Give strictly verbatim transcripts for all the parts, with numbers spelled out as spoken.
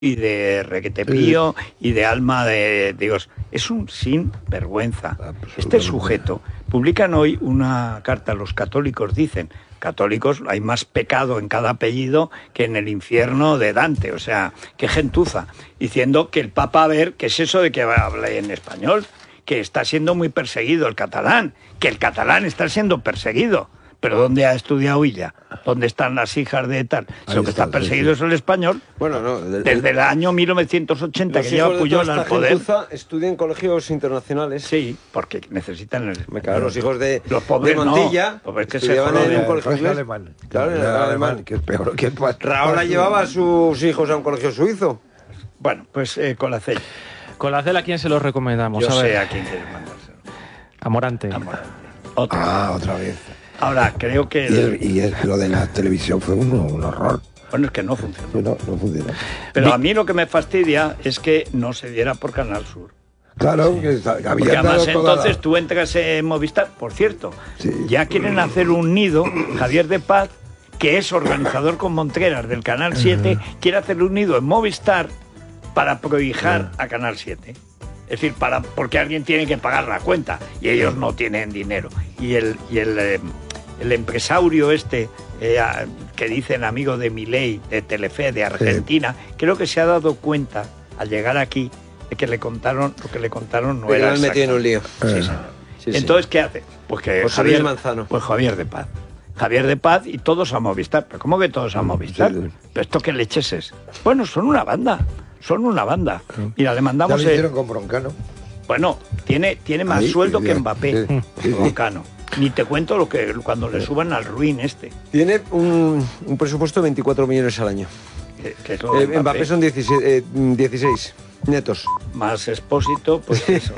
y de requete pío y de alma de Dios. Es un sinvergüenza. Este sujeto. Publican hoy una carta, los católicos dicen, católicos, hay más pecado en cada apellido que en el infierno de Dante, o sea, qué gentuza, diciendo que el Papa, a ver, ¿qué es eso de que habla en español? Que está siendo muy perseguido el catalán, que el catalán está siendo perseguido. ¿Pero dónde ha estudiado Illa? ¿Dónde están las hijas de tal? Si lo que está, está perseguido sí, sí. es el español. Bueno, no. Del, Desde el año mil novecientos ochenta que lleva Pujol al poder. Estudian colegios internacionales. Sí, porque necesitan... El, Me claro, los hijos de, los pobres, de Montilla no, pues que estudiaban se en un colegio inglés. Alemán. Claro, en el alemán. alemán. Que es peor que... Raola llevaba a sus hijos a un colegio suizo. Bueno, pues eh, Colacel. Colacel, ¿a quién se lo recomendamos? Yo a ver. sé a quién quieres mandárselo. A Morante. A Morante. Otra ah, vez. otra vez. Ahora, creo que... Y, el, y el, lo de la televisión fue un, un horror. Bueno, es que no funcionó. No, no funcionó. Pero Vi... a mí lo que me fastidia es que no se diera por Canal Sur. Claro, que está, que porque además entonces la... tú entras en Movistar, por cierto, sí. ya quieren hacer un nido, Javier de Paz, que es organizador con Montreras del Canal siete, uh-huh. quiere hacer un nido en Movistar para prohijar uh-huh. a Canal siete. Es decir, para, porque alguien tiene que pagar la cuenta y ellos no tienen dinero. Y el, y el, eh, el empresario este, eh, que dicen amigo de Milei, de Telefe, de Argentina, sí. creo que se ha dado cuenta, al llegar aquí, de que le contaron, lo que le contaron no Pero era exacto. metido en un lío. Sí, sí. Sí, Entonces, ¿qué hace? Pues que pues Javier, Manzano. Pues Javier de Paz. Javier de Paz y todos a Movistar. ¿Pero cómo que todos a Movistar? Sí, sí. ¿Pero esto qué leches es? Bueno, son una banda. Son una banda. Mira, le mandamos... Ya lo hicieron el... con Broncano. Bueno, tiene, tiene más Ahí, sueldo que Mbappé, sí, sí, Broncano. Ni te cuento lo que cuando le suban al ruin este. Tiene un, un presupuesto de veinticuatro millones al año. ¿Qué, qué es lo de eh, Mbappé? Mbappé son dieciséis, eh, dieciséis netos. Más Expósito, pues eso.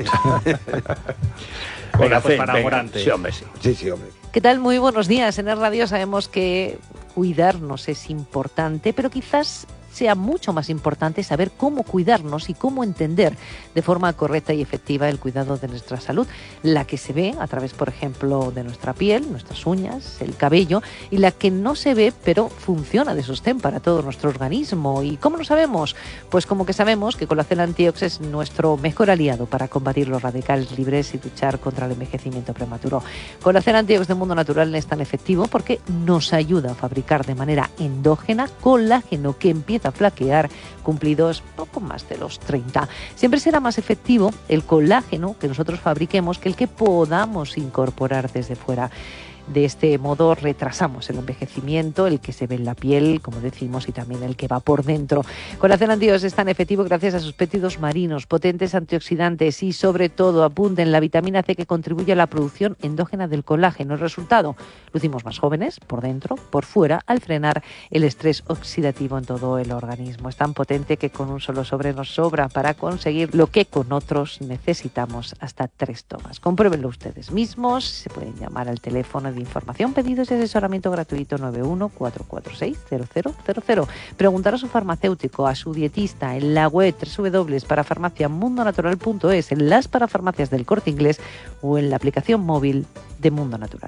Venga, pues para Morante. Sí, hombre, sí. Sí, sí, hombre. ¿Qué tal? Muy buenos días. En el radio sabemos que cuidarnos es importante, pero quizás sea mucho más importante saber cómo cuidarnos y cómo entender de forma correcta y efectiva el cuidado de nuestra salud, la que se ve a través, por ejemplo, de nuestra piel, nuestras uñas, el cabello, y la que no se ve, pero funciona de sostén para todo nuestro organismo. ¿Y cómo lo sabemos? Pues como que sabemos que Colacel Antiox es nuestro mejor aliado para combatir los radicales libres y luchar contra el envejecimiento prematuro. Colacel Antiox de Mundo Natural es tan efectivo porque nos ayuda a fabricar de manera endógena colágeno que empieza a flaquear cumplidos poco más de los treinta. Siempre será más efectivo el colágeno que nosotros fabriquemos que el que podamos incorporar desde fuera. De este modo retrasamos el envejecimiento, el que se ve en la piel, como decimos, y también el que va por dentro. Colacel Antiox es tan efectivo gracias a sus péptidos marinos, potentes antioxidantes y, sobre todo, apunten la vitamina C que contribuye a la producción endógena del colágeno. El resultado, lucimos más jóvenes por dentro, por fuera, al frenar el estrés oxidativo en todo el organismo. Es tan potente que con un solo sobre nos sobra para conseguir lo que con otros necesitamos hasta tres tomas. Compruébenlo ustedes mismos, se pueden llamar al teléfono de información, pedidos y asesoramiento gratuito nueve uno cuatro cuatro seis cero cero cero cero. Preguntar a su farmacéutico, a su dietista, en la web doble u doble u doble u punto para farmacia mundo natural punto es, en las parafarmacias del Corte Inglés o en la aplicación móvil de Mundo Natural.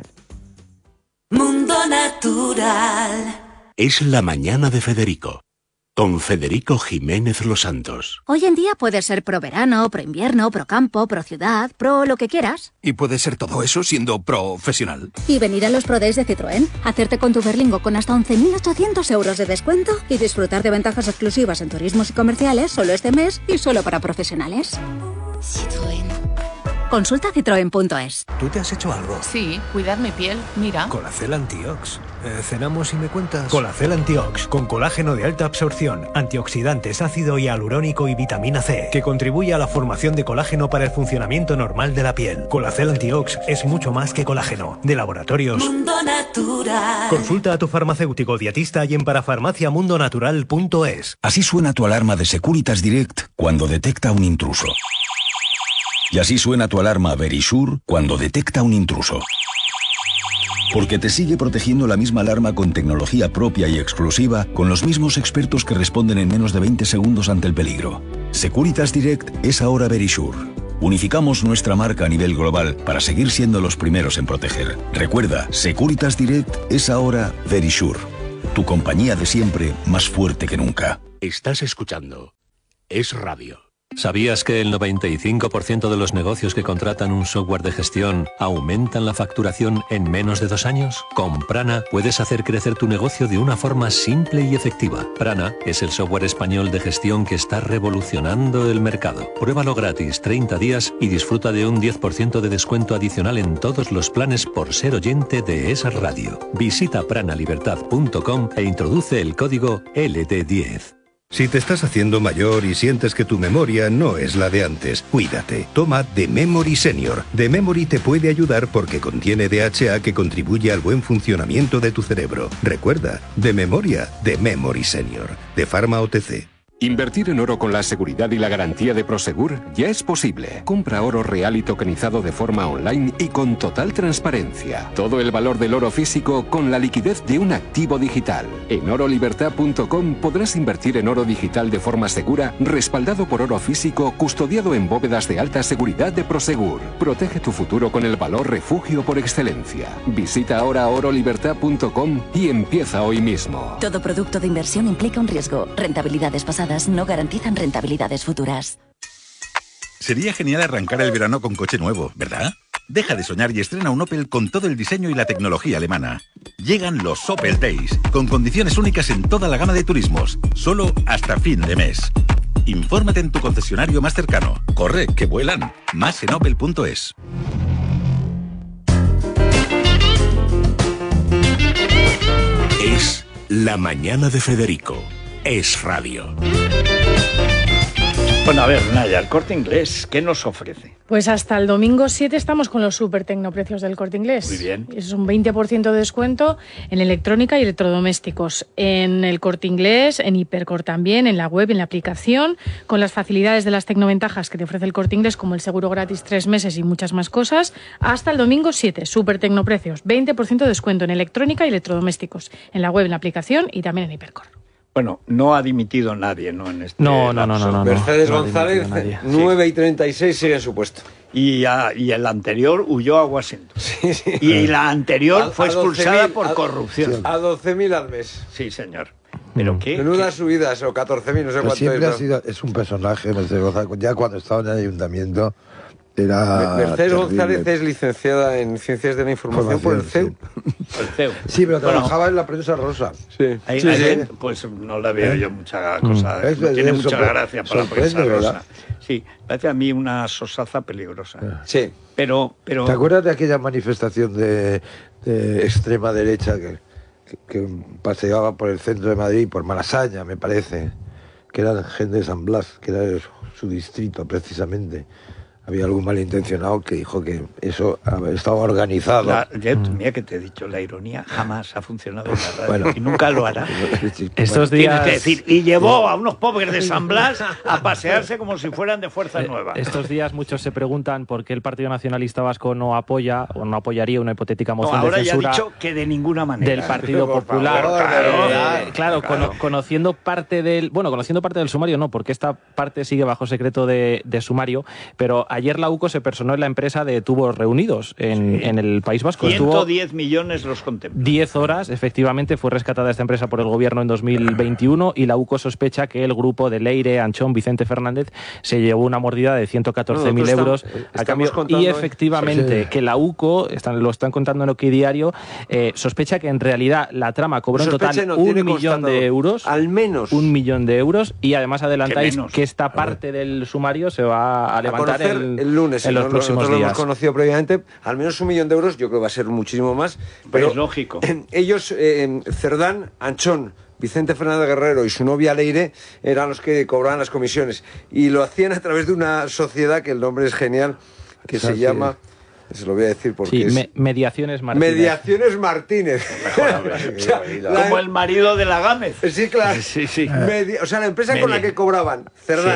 Mundo Natural. Es la mañana de Federico, con Federico Jiménez Los Santos. Hoy en día puedes ser pro verano, pro invierno, pro campo, pro ciudad, pro lo que quieras. Y puedes ser todo eso siendo profesional. Y venir a los Pro Days de Citroën, hacerte con tu Berlingo con hasta once mil ochocientos euros de descuento y disfrutar de ventajas exclusivas en turismos y comerciales solo este mes y solo para profesionales. Citroën. Consulta citroen punto es. ¿Tú te has hecho algo? Sí, cuidar mi piel, mira. Colacel Antiox. Eh, ¿Cenamos y me cuentas? Colacel Antiox, con colágeno de alta absorción, antioxidantes, ácido hialurónico y vitamina C, que contribuye a la formación de colágeno para el funcionamiento normal de la piel. Colacel Antiox es mucho más que colágeno. De Laboratorios Mundo Natural. Consulta a tu farmacéutico dietista y en parafarmacia mundo natural punto es. Así suena tu alarma de Securitas Direct cuando detecta un intruso. Y así suena tu alarma Verisure cuando detecta un intruso. Porque te sigue protegiendo la misma alarma con tecnología propia y exclusiva, con los mismos expertos que responden en menos de veinte segundos ante el peligro. Securitas Direct es ahora Verisure. Unificamos nuestra marca a nivel global para seguir siendo los primeros en proteger. Recuerda, Securitas Direct es ahora Verisure. Tu compañía de siempre, más fuerte que nunca. Estás escuchando Es Radio. ¿Sabías que el noventa y cinco por ciento de los negocios que contratan un software de gestión aumentan la facturación en menos de dos años? Con Prana puedes hacer crecer tu negocio de una forma simple y efectiva. Prana es el software español de gestión que está revolucionando el mercado. Pruébalo gratis treinta días y disfruta de un diez por ciento de descuento adicional en todos los planes por ser oyente de Es Radio. Visita prana libertad punto com e introduce el código L D diez. Si te estás haciendo mayor y sientes que tu memoria no es la de antes, cuídate. Toma The Memory Senior. The Memory te puede ayudar porque contiene D H A que contribuye al buen funcionamiento de tu cerebro. Recuerda, de memoria, The Memory Senior. De Pharma O T C. Invertir en oro con la seguridad y la garantía de Prosegur ya es posible. Compra oro real y tokenizado de forma online y con total transparencia. Todo el valor del oro físico con la liquidez de un activo digital. En oro libertad punto com podrás invertir en oro digital de forma segura, respaldado por oro físico, custodiado en bóvedas de alta seguridad de Prosegur. Protege tu futuro con el valor refugio por excelencia. Visita ahora oro libertad punto com y empieza hoy mismo. Todo producto de inversión implica un riesgo. Rentabilidades pasadas no garantizan rentabilidades futuras. Sería genial arrancar el verano con coche nuevo, ¿verdad? Deja de soñar y estrena un Opel con todo el diseño y la tecnología alemana. Llegan los Opel Days, con condiciones únicas en toda la gama de turismos, solo hasta fin de mes. Infórmate en tu concesionario más cercano. Corre, que vuelan. Más en opel punto es. Es La Mañana de Federico. Es Radio. Bueno, a ver, Naya, el Corte Inglés, ¿qué nos ofrece? Pues hasta el domingo siete estamos con los super tecnoprecios del Corte Inglés. Muy bien. Es un veinte por ciento de descuento en electrónica y electrodomésticos. En el Corte Inglés, en Hipercor también, en la web, en la aplicación, con las facilidades de las tecnoventajas que te ofrece el Corte Inglés, como el seguro gratis tres meses y muchas más cosas. Hasta el domingo siete, super tecnoprecios, veinte por ciento de descuento en electrónica y electrodomésticos. En la web, en la aplicación y también en Hipercor. Bueno, no ha dimitido nadie, ¿no? En este no, no, no, no, no. Mercedes no, González, no nueve y treinta y seis, sigue en su puesto. Y, a, y el anterior huyó a Washington. Sí, sí. Y la anterior a, fue expulsada por a, corrupción. A doce mil al mes. Sí, señor. ¿Pero qué? Menudas subidas, o catorce mil, no sé pues cuánto siempre es. Ha sido, es un personaje, Mercedes González. Ya cuando estaba en el ayuntamiento era Mercedes terrible. González es licenciada en Ciencias de la Información por el C E U. Sí. El C E U. Sí, pero bueno, trabajaba en la prensa rosa. Sí. Ahí, sí, ahí, sí. Pues no la veo yo mucha cosa. Es, no tiene es, mucha sorpre- gracia para la prensa sorprende, rosa. ¿verdad? Sí, parece a mí una sosaza peligrosa. Sí. Pero, pero... ¿Te acuerdas de aquella manifestación de, de extrema derecha que, que, que paseaba por el centro de Madrid, por Malasaña, me parece, que era gente de San Blas, que era su distrito precisamente? Había algún malintencionado que dijo que eso estaba organizado. La, ya, mira que te he dicho, la ironía jamás ha funcionado en la radio, bueno, y nunca lo hará. Estos días... Tienes que decir, y llevó a unos pobres de San Blas a pasearse como si fueran de Fuerza Nueva. Estos días muchos se preguntan por qué el Partido Nacionalista Vasco no apoya o no apoyaría una hipotética moción no, ahora de censura ya ha dicho que de ninguna manera. Del Partido Popular. Favor, claro, eh, claro, claro. Cono, conociendo parte del... Bueno, conociendo parte del sumario no, porque esta parte sigue bajo secreto de, de sumario, pero ayer la U C O se personó en la empresa de Tubos Reunidos en, sí. en el País Vasco. ciento diez millones los contempló. diez horas, efectivamente, fue rescatada esta empresa por el gobierno en dos mil veintiuno y la U C O sospecha que el grupo de Leire, Anchón, Vicente Fernández se llevó una mordida de ciento catorce mil no, euros estamos, a cambio. Y efectivamente, sí. que la U C O, están, lo están contando en Oki Diario, eh, sospecha que en realidad la trama cobró en total no, un millón de euros. Al menos. Un millón de euros y además adelantáis que esta parte del sumario se va a levantar a el, el lunes. En los próximos nosotros días. Lo hemos conocido previamente, al menos un millón de euros, yo creo que va a ser muchísimo más. Pero es lógico. Eh, ellos, eh, Cerdán, Anchón, Vicente Fernández Guerrero y su novia Leire eran los que cobraban las comisiones. Y lo hacían a través de una sociedad que el nombre es genial, que se llama... Se lo voy a decir porque sí, es... Me, Mediaciones Martínez. Mediaciones Martínez. o sea, como el marido de la Gámez. Sí, claro. Sí, sí. Medi... O sea, la empresa Media. con la que cobraban Cerdán, sí.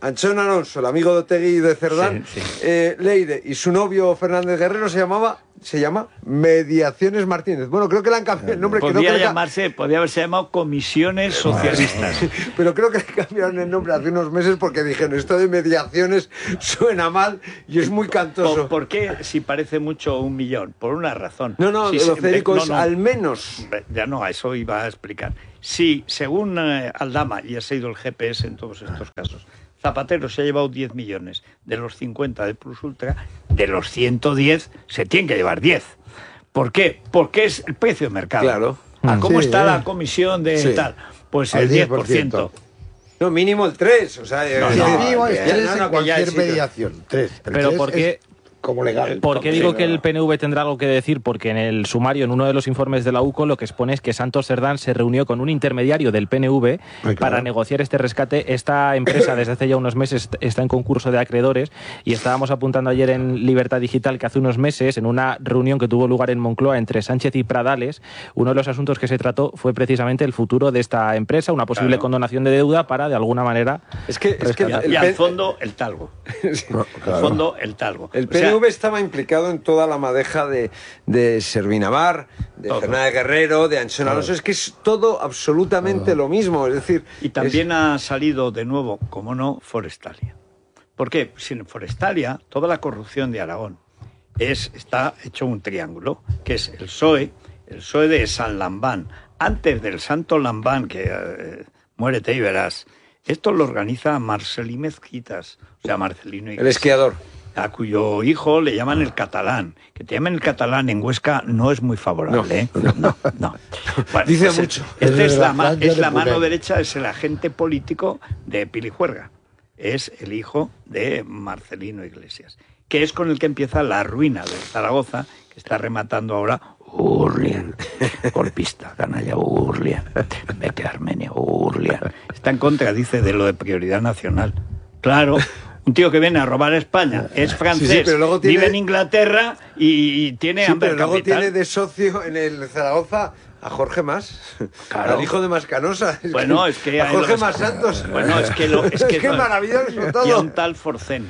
Anchón Alonso, el amigo de Otegi y de Cerdán, sí, sí. Eh, Leire y su novio Fernández Guerrero se llamaba... Se llama Mediaciones Martínez. Bueno, creo que le han cambiado el nombre. Podría que no llamarse, que... podría haberse llamado Comisiones Socialistas. Pero creo que le cambiaron el nombre hace unos meses porque dijeron, esto de mediaciones suena mal y es muy cantoso. ¿Por, ¿por qué si parece mucho un millón? Por una razón. No, no, si lo Federico no, es no, al menos. Ya no, a eso iba a explicar. Si, según eh, Aldama, y ha sido el G P S en todos estos casos, Zapatero se ha llevado diez millones de los cincuenta de Plus Ultra, de los ciento diez se tienen que llevar diez. ¿Por qué? Porque es el precio de mercado. Claro. ¿A cómo sí, está eh. la comisión de sí. tal? Pues el diez por ciento. No, mínimo el tres. O sea, no, el no, mínimo es tres en cualquier mediación. tres. Pero ¿por qué? Como legal. ¿Por qué digo que el P N V tendrá algo que decir? Porque en el sumario, en uno de los informes de la U C O, lo que expone es que Santos Cerdán se reunió con un intermediario del P N V Ay, claro. para negociar este rescate. Esta empresa desde hace ya unos meses está en concurso de acreedores y estábamos apuntando ayer en Libertad Digital que hace unos meses, en una reunión que tuvo lugar en Moncloa entre Sánchez y Pradales, uno de los asuntos que se trató fue precisamente el futuro de esta empresa, una posible claro. condonación de deuda para, de alguna manera... Es que, es que el, y al fondo, el talgo. sí, no, claro. Al fondo, el talgo. El P N V o sea, estaba implicado en toda la madeja de, de Servinavar, de todo. Fernández Guerrero, de Anchón Alonso. Es que es todo absolutamente todo. Lo mismo. Es decir, y también es... ha salido de nuevo, como no, Forestalia. ¿Por qué? Sin Forestalia, toda la corrupción de Aragón es, está hecho un triángulo, que es el P S O E, el P S O E de San Lambán, antes del Santo Lambán, que eh, muérete y verás. Esto lo organiza Marcelí Mezquitas, o sea, Marcelino Iglesias. El esquiador. A cuyo hijo le llaman el catalán. Que te llamen el catalán en Huesca no es muy favorable, no. ¿eh? No, no. Bueno, dice pues mucho. Esta es, la, ma es la mano derecha, es el agente político de Pilijuerga. Es el hijo de Marcelino Iglesias, que es con el que empieza la ruina de Zaragoza, que está rematando ahora Urlian, golpista, canalla, Urlian, vete a Armenia, Urlian. Está en contra, dice, de lo de prioridad nacional. Claro. Un tío que viene a robar a España, es francés, sí, sí, pero luego tiene... vive en Inglaterra y, y tiene sí, hambre pero luego capital. Tiene de socio en el Zaragoza a Jorge Mas, claro. Al hijo de Mascanosa. Es bueno, que, es que... A Jorge Mas Santos. Bueno, es que... Lo, es que, es que no, maravilloso todo. Y a un tal Forcén.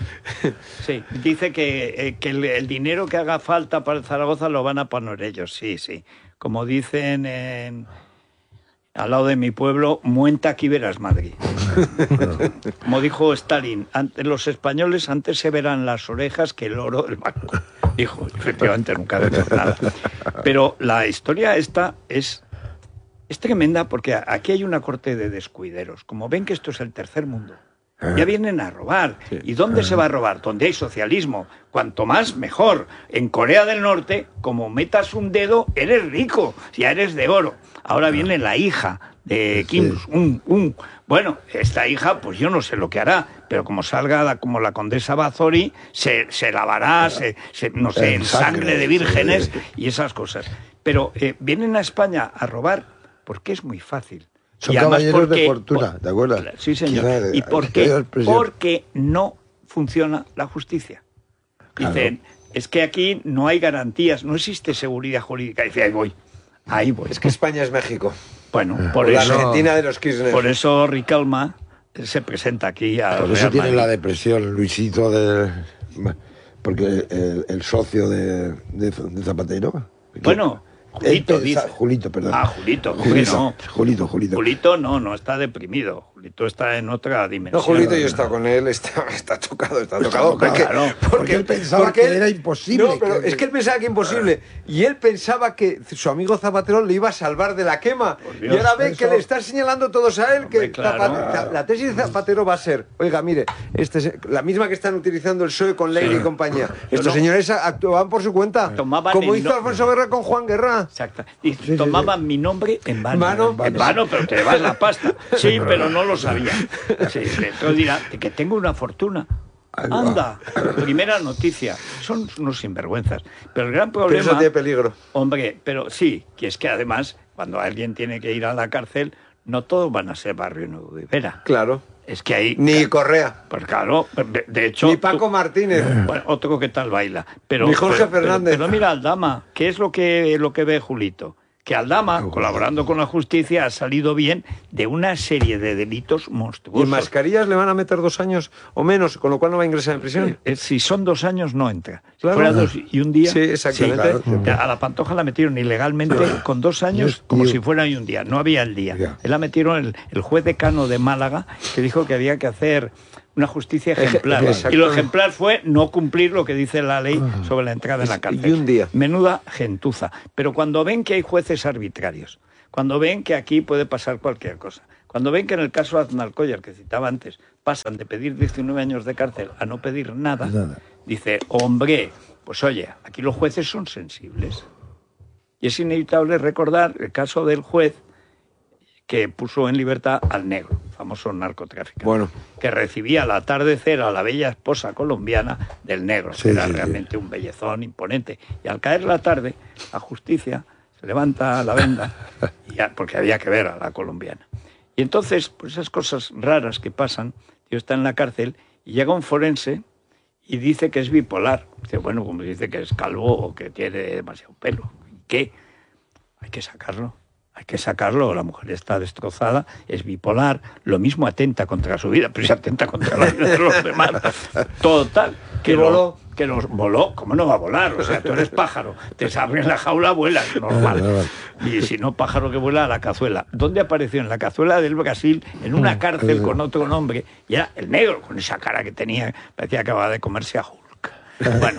Sí, dice que, eh, que el, el dinero que haga falta para el Zaragoza lo van a poner ellos, sí, sí. Como dicen en... Al lado de mi pueblo, muenta aquí verás Madrid. Como dijo Stalin, ante los españoles antes se verán las orejas que el oro del banco. Dijo, efectivamente nunca vemos nada. Pero la historia esta es, es tremenda porque aquí hay una corte de descuideros. Como ven que esto es el tercer mundo, ya vienen a robar. Sí. ¿Y dónde se va a robar? Donde hay socialismo. Cuanto más, mejor. En Corea del Norte, como metas un dedo, eres rico. Ya eres de oro. Ahora viene la hija de Kim sí. un, un. Bueno, esta hija, pues yo no sé lo que hará, pero como salga como la condesa Bazori, se, se lavará, se, se, no sé, en sangre de vírgenes sí. y esas cosas. Pero eh, vienen a España a robar porque es muy fácil. Son caballeros porque, de fortuna, ¿te acuerdas? Sí, señor. ¿Y por qué? Porque no funciona la justicia. Claro. Dicen, es que aquí no hay garantías, no existe seguridad jurídica. Dice, ahí voy, ahí voy. Es que España es México. Bueno, por la eso... La Argentina de los Kirchner. Por eso Riquelme se presenta aquí a... Por eso tiene la depresión, Luisito, de... porque el, el socio de, de, de Zapatero... Bueno... Julito, pensa, dice. Julito, perdón. Ah, Julito, Julito, no. Julito, Julito. Julito no, no está deprimido. Julito está en otra dimensión. No, Julito, yo he estado con él, está, está tocado, está tocado. Porque, claro, porque, porque él pensaba porque que él, era imposible. No, pero que... es que él pensaba que imposible. Y él pensaba que su amigo Zapatero le iba a salvar de la quema. Dios, y ahora ve eso... que le están señalando todos a él. Que claro, Zapatero, claro. La tesis de Zapatero va a ser, oiga, mire, este es la misma que están utilizando el P S O E con Leire sí. y compañía. Estos no, señores actuaban por su cuenta. Como hizo no... Alfonso Guerra con Juan Guerra. Exacto. Y sí, tomaban sí, sí. mi nombre en vano. ¿Mano? En vano, en vano pero te vas la pasta. Sí, pero no lo sabía. Sí, entonces dirá que tengo una fortuna. Anda, primera noticia. Son unos sinvergüenzas. Pero el gran problema... Pero eso tiene peligro. Hombre, pero sí, que es que además, cuando alguien tiene que ir a la cárcel, no todos van a ser Barrio Nuevo de Vera. Claro. Es que ahí... Ni Correa. Pues claro, de, de hecho... Ni Paco tú, Martínez. Bueno, otro que tal baila. Pero, Ni Jorge pero, Fernández. Pero, pero mira, Aldama, ¿qué es lo que, lo que ve Julito? que Aldama, colaborando con la justicia, ha salido bien de una serie de delitos monstruosos. ¿Y en mascarillas le van a meter dos años o menos, con lo cual no va a ingresar en prisión? Eh, eh, si son dos años, no entra. Si claro. fuera dos y un día... Sí, exactamente. Sí, claro. A la Pantoja la metieron ilegalmente con dos años, como si fuera y un día. No había el día. Ya. Él la metieron el, el juez decano de Málaga, que dijo que había que hacer una justicia ejemplar. Y lo ejemplar fue no cumplir lo que dice la ley sobre la entrada en la cárcel. Y un día. Menuda gentuza. Pero cuando ven que hay jueces arbitrarios, cuando ven que aquí puede pasar cualquier cosa, cuando ven que en el caso de Aznalcóllar, que citaba antes, pasan de pedir diecinueve años de cárcel a no pedir nada, nada. dice, hombre, pues oye, aquí los jueces son sensibles. Y es inevitable recordar el caso del juez que puso en libertad al negro, famoso narcotraficante, bueno. que recibía al atardecer a la bella esposa colombiana del negro. Sí, era sí, realmente sí. un bellezón imponente. Y al caer la tarde, la justicia se levanta la venda, y ya, porque había que ver a la colombiana. Y entonces, pues esas cosas raras que pasan, tío está en la cárcel y llega un forense y dice que es bipolar. Dice, bueno, como dice que es calvo o que tiene demasiado pelo. ¿Qué? Hay que sacarlo. Hay que sacarlo, la mujer está destrozada, es bipolar, lo mismo atenta contra su vida, pero se atenta contra la vida de los demás. Total, que voló, que los voló, ¿cómo no va a volar? O sea, tú eres pájaro, te abren la jaula, vuelas, normal. Y si no, pájaro que vuela a la cazuela. ¿Dónde apareció? En la cazuela del Brasil, en una cárcel con otro nombre, y era el negro, con esa cara que tenía, parecía que acababa de comerse a Hulk. Bueno,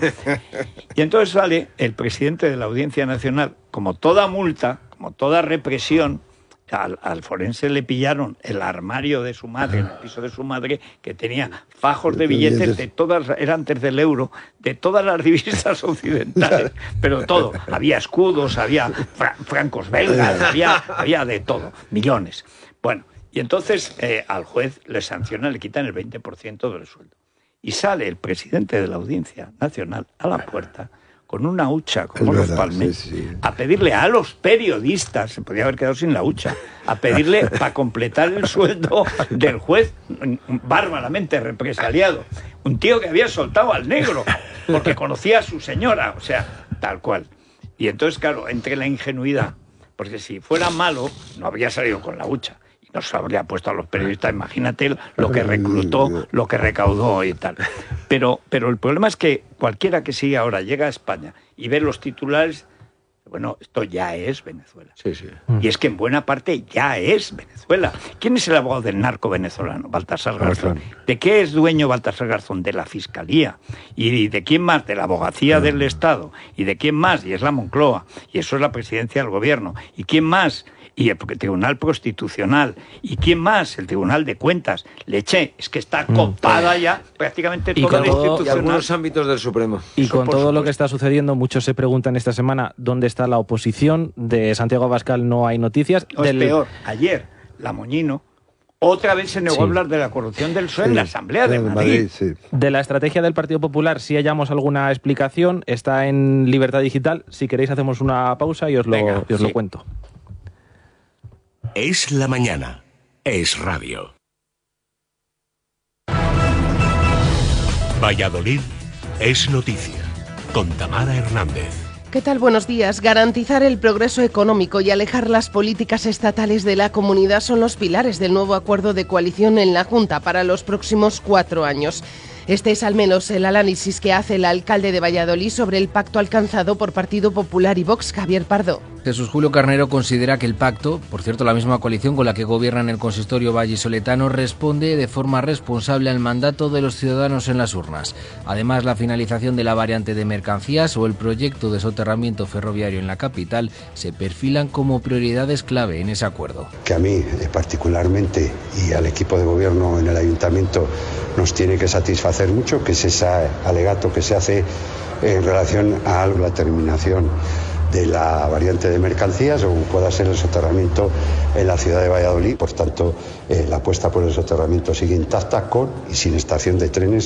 y entonces sale el presidente de la Audiencia Nacional, como toda multa, como toda represión, al, al forense le pillaron el armario de su madre, en el piso de su madre, que tenía fajos de billetes de todas, era antes del euro, de todas las divisas occidentales, pero todo. Había escudos, había fra francos belgas, había, había de todo, millones. Bueno, y entonces eh, al juez le sancionan, le quitan el veinte por ciento del sueldo. Y sale el presidente de la Audiencia Nacional a la puerta con una hucha, como es los verdad, Palmes, sí, sí. a pedirle a los periodistas, se podía haber quedado sin la hucha, a pedirle para completar el sueldo del juez bárbaramente represaliado. Un tío que había soltado al negro, porque conocía a su señora, o sea, tal cual. Y entonces, claro, entre la ingenuidad, porque si fuera malo, no habría salido con la hucha. No se habría puesto a los periodistas, imagínate lo que reclutó, lo que recaudó y tal. Pero, pero el problema es que cualquiera que siga ahora llega a España y ve los titulares, bueno, esto ya es Venezuela. Sí, sí. Y es que en buena parte ya es Venezuela. ¿Quién es el abogado del narco venezolano? Baltasar Garzón. ¿De qué es dueño Baltasar Garzón? De la Fiscalía. ¿Y de quién más? De la Abogacía del Estado. ¿Y de quién más? Y es la Moncloa. Y eso es la presidencia del gobierno. ¿Y quién más? Y el Tribunal Constitucional. ¿Y quién más? El Tribunal de Cuentas. Leche, es que está copada ya prácticamente toda la institucional. Y algunos ámbitos del Supremo. Y con todo lo que está sucediendo, muchos se preguntan esta semana dónde está la oposición. De Santiago Abascal no hay noticias. O del... Es peor, ayer, la Moñino otra vez se negó sí. a hablar de la corrupción del P S O E sí. en la Asamblea de Madrid. Madrid sí. De la estrategia del Partido Popular, si hallamos alguna explicación, está en Libertad Digital. Si queréis hacemos una pausa y os lo, Venga, y os sí. lo cuento. Es la mañana. Es radio. Valladolid es noticia. Con Tamara Hernández. ¿Qué tal? Buenos días. Garantizar el progreso económico y alejar las políticas estatales de la comunidad son los pilares del nuevo acuerdo de coalición en la Junta para los próximos cuatro años. Este es al menos el análisis que hace el alcalde de Valladolid sobre el pacto alcanzado por Partido Popular y Vox, Javier Pardo. Jesús Julio Carnero considera que el pacto, por cierto la misma coalición con la que gobiernan el consistorio vallisoletano, responde de forma responsable al mandato de los ciudadanos en las urnas. Además, la finalización de la variante de mercancías o el proyecto de soterramiento ferroviario en la capital se perfilan como prioridades clave en ese acuerdo. Que a mí particularmente y al equipo de gobierno en el ayuntamiento nos tiene que satisfacer mucho, que es ese alegato que se hace en relación a la terminación de la variante de mercancías o pueda ser el soterramiento en la ciudad de Valladolid. Por tanto, eh, la apuesta por el soterramiento sigue intacta con y sin estación de trenes.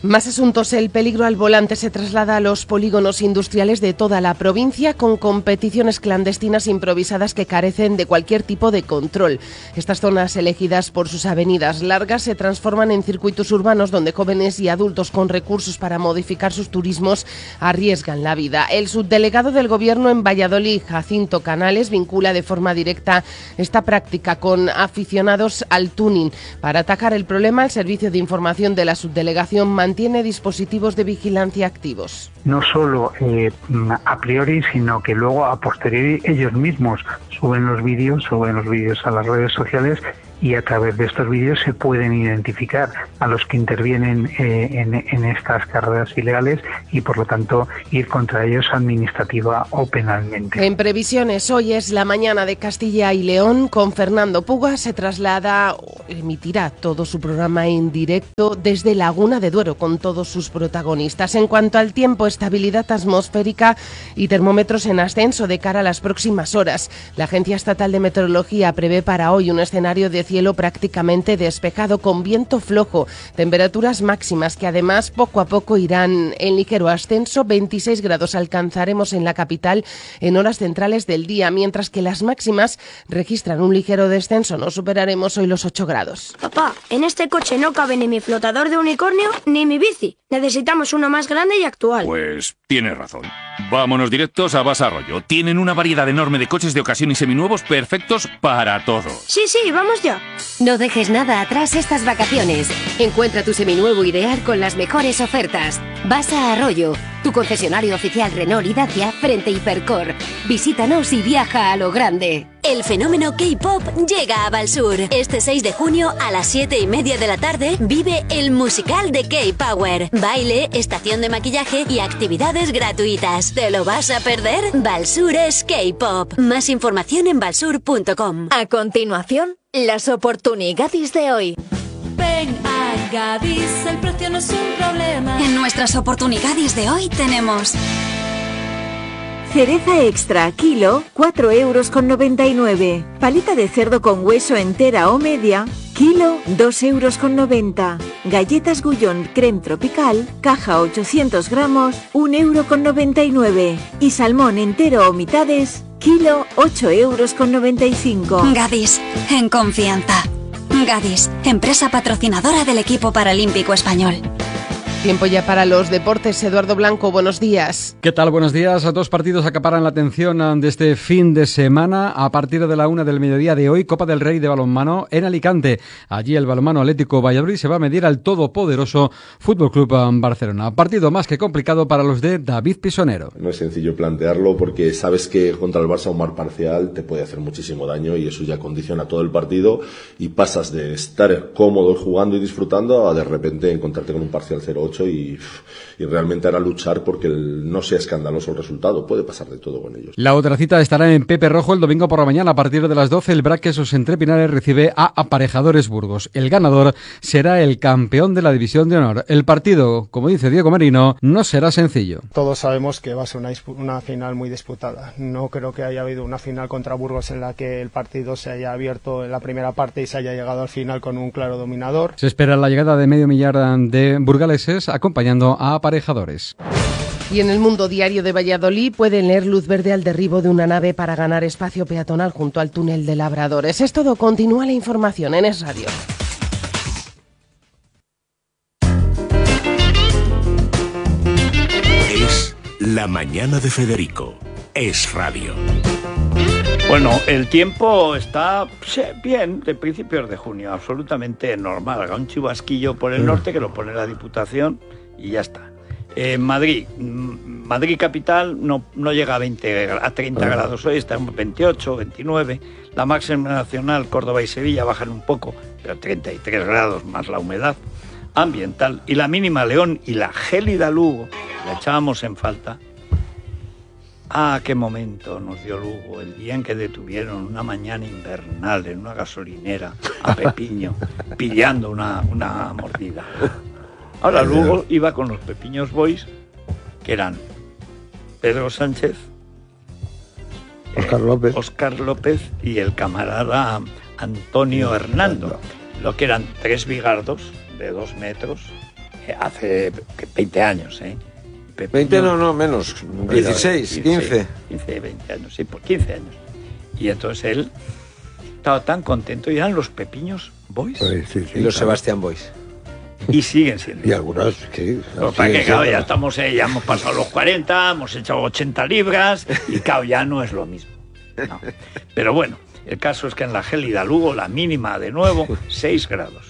Más asuntos. El peligro al volante se traslada a los polígonos industriales de toda la provincia con competiciones clandestinas improvisadas que carecen de cualquier tipo de control. Estas zonas, elegidas por sus avenidas largas, se transforman en circuitos urbanos donde jóvenes y adultos con recursos para modificar sus turismos arriesgan la vida. El subdelegado del Gobierno en Valladolid, Jacinto Canales, vincula de forma directa esta práctica con aficionados al tuning. Para atacar el problema, el Servicio de Información de la Subdelegación mantiene tiene dispositivos de vigilancia activos. No solo eh, a priori, sino que luego a posteriori ellos mismos suben los vídeos, suben los vídeos a las redes sociales y a través de estos vídeos se pueden identificar a los que intervienen eh, en, en estas carreras ilegales y por lo tanto ir contra ellos administrativa o penalmente. En previsiones, hoy es la mañana de Castilla y León. Con Fernando Puga se traslada, emitirá todo su programa en directo desde Laguna de Duero con todos sus protagonistas. En cuanto al tiempo, estabilidad atmosférica y termómetros en ascenso de cara a las próximas horas. La Agencia Estatal de Meteorología prevé para hoy un escenario de cielo prácticamente despejado con viento flojo, temperaturas máximas que además poco a poco irán en ligero ascenso. Veintiséis grados alcanzaremos en la capital en horas centrales del día, mientras que las máximas registran un ligero descenso. No superaremos hoy los ocho grados. Papá, en este coche no cabe ni mi flotador de unicornio ni mi bici. Necesitamos uno más grande y actual. Pues tienes razón. Vámonos directos a Basa Arroyo. Tienen una variedad enorme de coches de ocasión y seminuevos perfectos para todo. Sí, sí, vamos ya. No dejes nada atrás estas vacaciones. Encuentra tu seminuevo ideal con las mejores ofertas. Basa Arroyo, tu concesionario oficial Renault y Dacia frente Hipercor. Visítanos y viaja a lo grande. El fenómeno K-pop llega a Valsur. Este seis de junio a las siete y media de la tarde vive el musical de K-Power. Baile, estación de maquillaje y actividades gratuitas. ¿Te lo vas a perder? Valsur es K-pop. Más información en valsur punto com. A continuación, las oportunidades de hoy. Ven a Gadis, el precio no es un problema. En nuestras oportunidades de hoy tenemos cereza extra, kilo, cuatro euros con noventa y nueve. Paleta de cerdo con hueso entera o media, kilo, dos euros con noventa. Galletas Gullón creme tropical, caja ochocientos gramos, un euro con noventa y nueve. Y salmón entero o mitades, kilo, ocho euros con noventa y cinco. Gadis, en confianza. Gadis, empresa patrocinadora del equipo paralímpico español. Tiempo ya para los deportes. Eduardo Blanco, buenos días. ¿Qué tal? Buenos días. Dos partidos acaparan la atención de este fin de semana. A partir de la una del mediodía de hoy, Copa del Rey de balonmano en Alicante. Allí el balonmano Atlético Valladolid se va a medir al todopoderoso Fútbol Club Barcelona. Partido más que complicado para los de David Pisonero. No es sencillo plantearlo porque sabes que contra el Barça un mar parcial te puede hacer muchísimo daño y eso ya condiciona todo el partido y pasas de estar cómodo jugando y disfrutando a de repente encontrarte con un parcial cero ocho. Y, y realmente hará luchar porque el, no sea escandaloso el resultado. Puede pasar de todo con ellos. La otra cita estará en Pepe Rojo el domingo por la mañana a partir de las doce. El Braquesos Entre Pinares recibe a Aparejadores Burgos. El ganador será el campeón de la División de Honor. El partido, como dice Diego Merino, no será sencillo. Todos sabemos que va a ser una, una final muy disputada. No creo que haya habido una final contra Burgos en la que el partido se haya abierto en la primera parte y se haya llegado al final con un claro dominador. Se espera la llegada de medio millar de burgaleses acompañando a Aparejadores. Y en el Mundo Diario de Valladolid pueden leer luz verde al derribo de una nave para ganar espacio peatonal junto al túnel de Labradores. Es todo, continúa la información en Es Radio. Es la mañana de Federico. Es Radio. Bueno, el tiempo está sí, bien de principios de junio, absolutamente normal. Haga un chubasquillo por el norte que lo pone la Diputación y ya está. En Madrid, Madrid capital no, no llega a veinte, a treinta grados hoy, está en veintiocho, veintinueve. La máxima nacional, Córdoba y Sevilla bajan un poco, pero treinta y tres grados más la humedad ambiental. Y la mínima León y la gélida Lugo, la echábamos en falta. Ah, qué momento nos dio Lugo el día en que detuvieron una mañana invernal en una gasolinera a Pepiño, pillando una, una mordida. Ahora Lugo iba con los Pepiños Boys, que eran Pedro Sánchez, Óscar López. Óscar López y el camarada Antonio Hernando, lo que eran tres bigardos de dos metros hace veinte años, ¿eh? Pepiño, veinte no, no, menos, dieciséis, quince. quince, veinte años, sí, por quince años. Y entonces él estaba tan contento, y eran los Pepiños Boys. Sí, sí, sí, y los claro. Sebastián Boys. Y siguen siendo. Y algunos, sí. No, para que, claro, ya estamos, eh, ya hemos pasado los cuarenta, hemos echado ochenta libras, y claro, ya no es lo mismo. No. Pero bueno, el caso es que en la gélida Lugo, la mínima de nuevo, seis grados.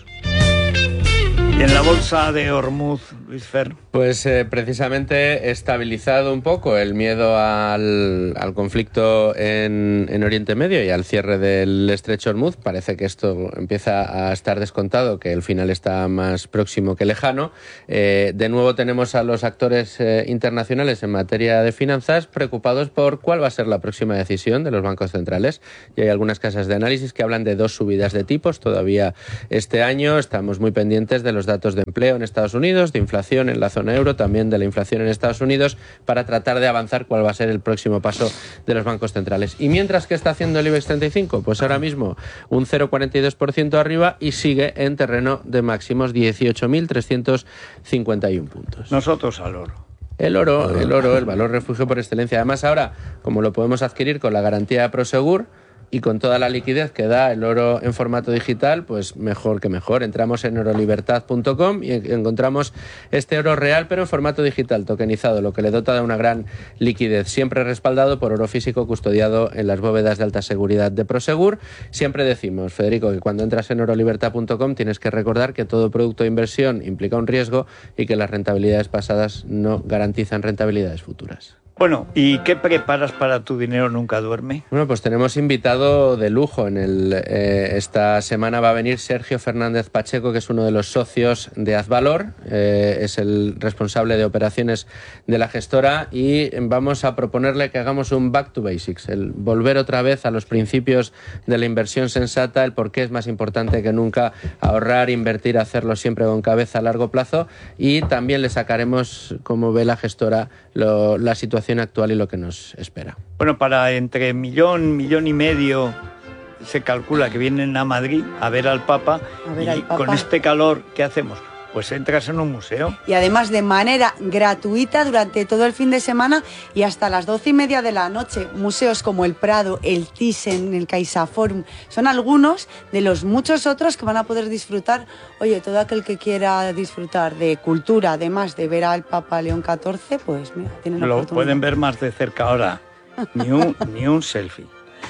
¿Y en la bolsa de Hormuz, Luis Fer? Pues eh, precisamente estabilizado un poco el miedo al, al conflicto en, en Oriente Medio y al cierre del estrecho Hormuz. Parece que esto empieza a estar descontado, que el final está más próximo que lejano. Eh, de nuevo tenemos a los actores eh, internacionales en materia de finanzas preocupados por cuál va a ser la próxima decisión de los bancos centrales. Y hay algunas casas de análisis que hablan de dos subidas de tipos todavía este año. Estamos muy pendientes de los datos de empleo en Estados Unidos, de inflación en la zona euro, también de la inflación en Estados Unidos, para tratar de avanzar cuál va a ser el próximo paso de los bancos centrales. ¿Y mientras qué está haciendo el IBEX treinta y cinco? Pues ahora mismo un cero coma cuarenta y dos por ciento arriba y sigue en terreno de máximos, dieciocho mil trescientos cincuenta y uno puntos. Nosotros al oro. El oro, el oro, el valor refugio por excelencia. Además ahora, como lo podemos adquirir con la garantía de Prosegur, y con toda la liquidez que da el oro en formato digital, pues mejor que mejor. Entramos en orolibertad punto com y encontramos este oro real, pero en formato digital, tokenizado, lo que le dota de una gran liquidez. Siempre respaldado por oro físico custodiado en las bóvedas de alta seguridad de Prosegur. Siempre decimos, Federico, que cuando entras en orolibertad punto com tienes que recordar que todo producto de inversión implica un riesgo y que las rentabilidades pasadas no garantizan rentabilidades futuras. Bueno, ¿y qué preparas para Tu Dinero Nunca Duerme? Bueno, pues tenemos invitado de lujo. En el, eh, esta semana va a venir Sergio Fernández Pacheco, que es uno de los socios de Azvalor, eh, es el responsable de operaciones de la gestora, y vamos a proponerle que hagamos un back to basics, el volver otra vez a los principios de la inversión sensata, el por qué es más importante que nunca ahorrar, invertir, hacerlo siempre con cabeza a largo plazo, y también le sacaremos, como ve la gestora, lo, la situación actual y lo que nos espera. Bueno, para entre millón, millón y medio se calcula que vienen a Madrid a ver al Papa, a ver y al Papa. Con este calor, ¿qué hacemos? Pues entras en un museo. Y además de manera gratuita durante todo el fin de semana y hasta las doce y media de la noche. Museos como el Prado, el Thyssen, el CaixaForum, son algunos de los muchos otros que van a poder disfrutar. Oye, todo aquel que quiera disfrutar de cultura, además de ver al Papa León catorce, pues mira, tienen la oportunidad. Lo pueden ver más de cerca ahora. Ni un, ni un selfie.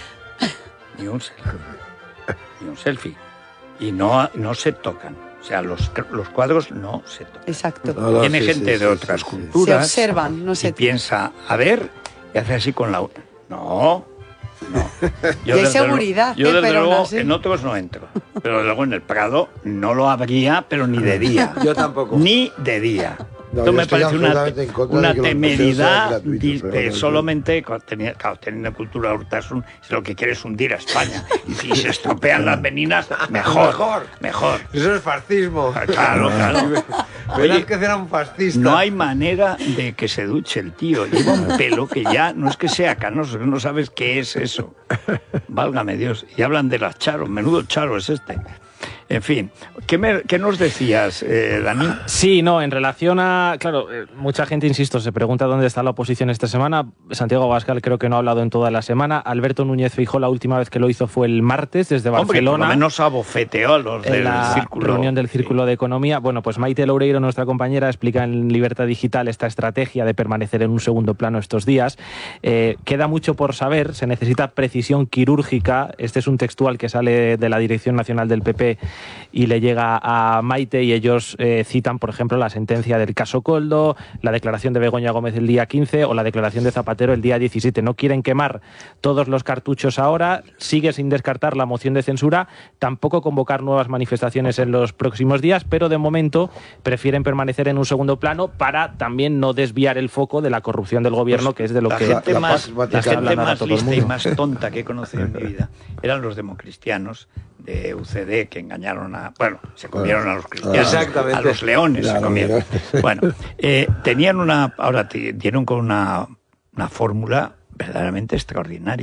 Ni un selfie. Ni un selfie. Y no, no se tocan. O sea, los, los cuadros no se tocan. Exacto. No, no, Tiene sí, gente sí, de sí, otras sí, culturas. Se observan, no se y piensa, a ver, y hace así con la... No, no. Yo, y hay seguridad. Yo, ¿eh? desde pero luego, no, sí. en otros no entro. Pero luego en el Prado no lo habría, pero ni de día. Yo tampoco. Ni de día. No, Esto me parece una, una de temeridad gratuitos, de, solamente, claro, teniendo cultura Urtasun, si lo que quiere es hundir a España. Y si se estropean las meninas, mejor, mejor, mejor. Eso es fascismo. Claro, claro. Oye, que era un fascista. No hay manera de que se duche el tío. Lleva un pelo que ya no es que sea canoso, que no sabes qué es eso. Válgame Dios. Y hablan de las charos. Menudo charo es este. En fin, ¿qué, me, qué nos decías, eh, Dani? Sí, no, en relación a... Claro, eh, mucha gente, insisto, se pregunta dónde está la oposición esta semana. Santiago Abascal creo que no ha hablado en toda la semana. Alberto Núñez Feijóo la última vez que lo hizo fue el martes desde Barcelona. Hombre, por lo menos abofeteó a los del en la círculo. reunión del Círculo sí. de Economía. Bueno, pues Maite Loureiro, nuestra compañera, explica en Libertad Digital esta estrategia de permanecer en un segundo plano estos días. Eh, queda mucho por saber, se necesita precisión quirúrgica. Este es un textual que sale de la Dirección Nacional del P P y le llega a Maite, y ellos eh, citan, por ejemplo, la sentencia del caso Koldo, la declaración de Begoña Gómez el día quince o la declaración de Zapatero el día diecisiete. No quieren quemar todos los cartuchos ahora, sigue sin descartar la moción de censura, tampoco convocar nuevas manifestaciones en los próximos días, pero de momento prefieren permanecer en un segundo plano para también no desviar el foco de la corrupción del gobierno, pues, que es de lo la que... Gente la más, la gente más lista y mundo. más tonta que he conocido en mi vida eran los democristianos de U C D, que engañaron a... Bueno, se comieron a los cristianos, Exactamente. a los leones Claro, se comieron. Bueno, eh, tenían una... Ahora dieron con una, una fórmula verdaderamente extraordinaria.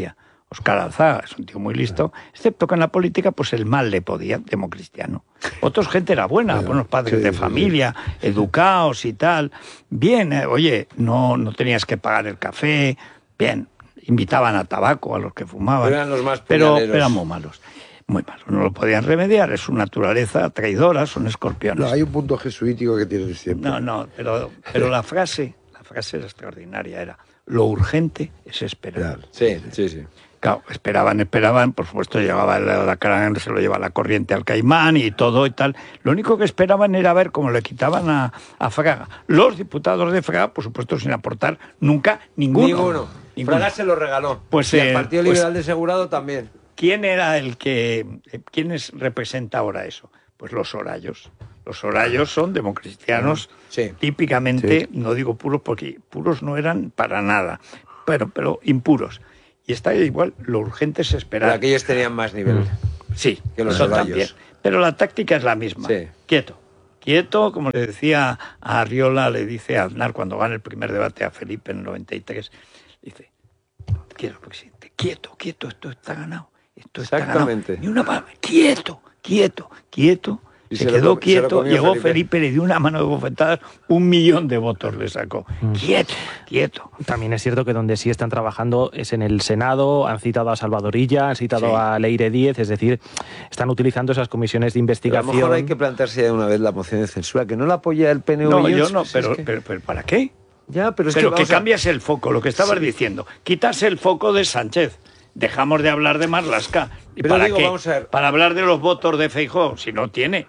Óscar Alzaga es un tío muy listo, excepto que en la política pues el mal le podía, democristiano. Otros gente era buena, bueno, buenos padres sí, de familia, sí, sí. educados y tal. Bien, eh, oye, no, no tenías que pagar el café, bien, invitaban a tabaco a los que fumaban. Eran los más pero eran muy malos. Muy malos, no lo podían remediar, es su naturaleza traidora, son escorpiones. No, hay un punto jesuítico que tienes siempre. No, no, pero, pero la frase, la frase era extraordinaria, era, lo urgente es esperar. Sí, sí, sí. Claro, esperaban, esperaban, por supuesto llegaba el huracán, se lo lleva la corriente al Caimán y todo y tal. Lo único que esperaban era ver cómo le quitaban a, a Fraga. Los diputados de Fraga, por supuesto, sin aportar nunca ninguno. Ninguno. ninguno. Fraga se lo regaló. Pues, y eh, el Partido pues, Liberal de Segurado también. ¿Quién era el que... ¿Quién es, representa ahora eso? Pues los Horayos. Los Horayos son democristianos, sí. típicamente, sí. no digo puros porque puros no eran para nada, pero, pero impuros. Y está igual, lo urgente es esperar. Pero aquellos tenían más nivel. Sí, que los eso también. Pero la táctica es la misma. Sí. Quieto. Quieto, como le decía a Arriola, le dice a Aznar cuando gana el primer debate a Felipe en el noventa y tres, dice, quiero presidente, quieto, quieto, esto está ganado. Esto está Exactamente. ganado. Ni una palabra, quieto, quieto, quieto. Y se, se quedó lo, quieto, se llegó Felipe. Felipe, le dio una mano de bofetadas, un millón de votos le sacó. Mm. Quieto, quieto. También es cierto que donde sí están trabajando es en el Senado, han citado a Salvadorilla, han citado sí. a Leire Díez, es decir, están utilizando esas comisiones de investigación. Pero a lo mejor hay que plantearse ya de una vez la moción de censura, que no la apoya el P N V. No, y yo Junts, no, pues pero, es que... pero, pero ¿para qué? Ya, pero es pero que, que cambias a... el foco, lo que estabas sí. diciendo. Quitarse el foco de Sánchez. Dejamos de hablar de Marlaska. ¿Y pero para digo, qué? Vamos a ver. Para hablar de los votos de Feijóo, si no tiene.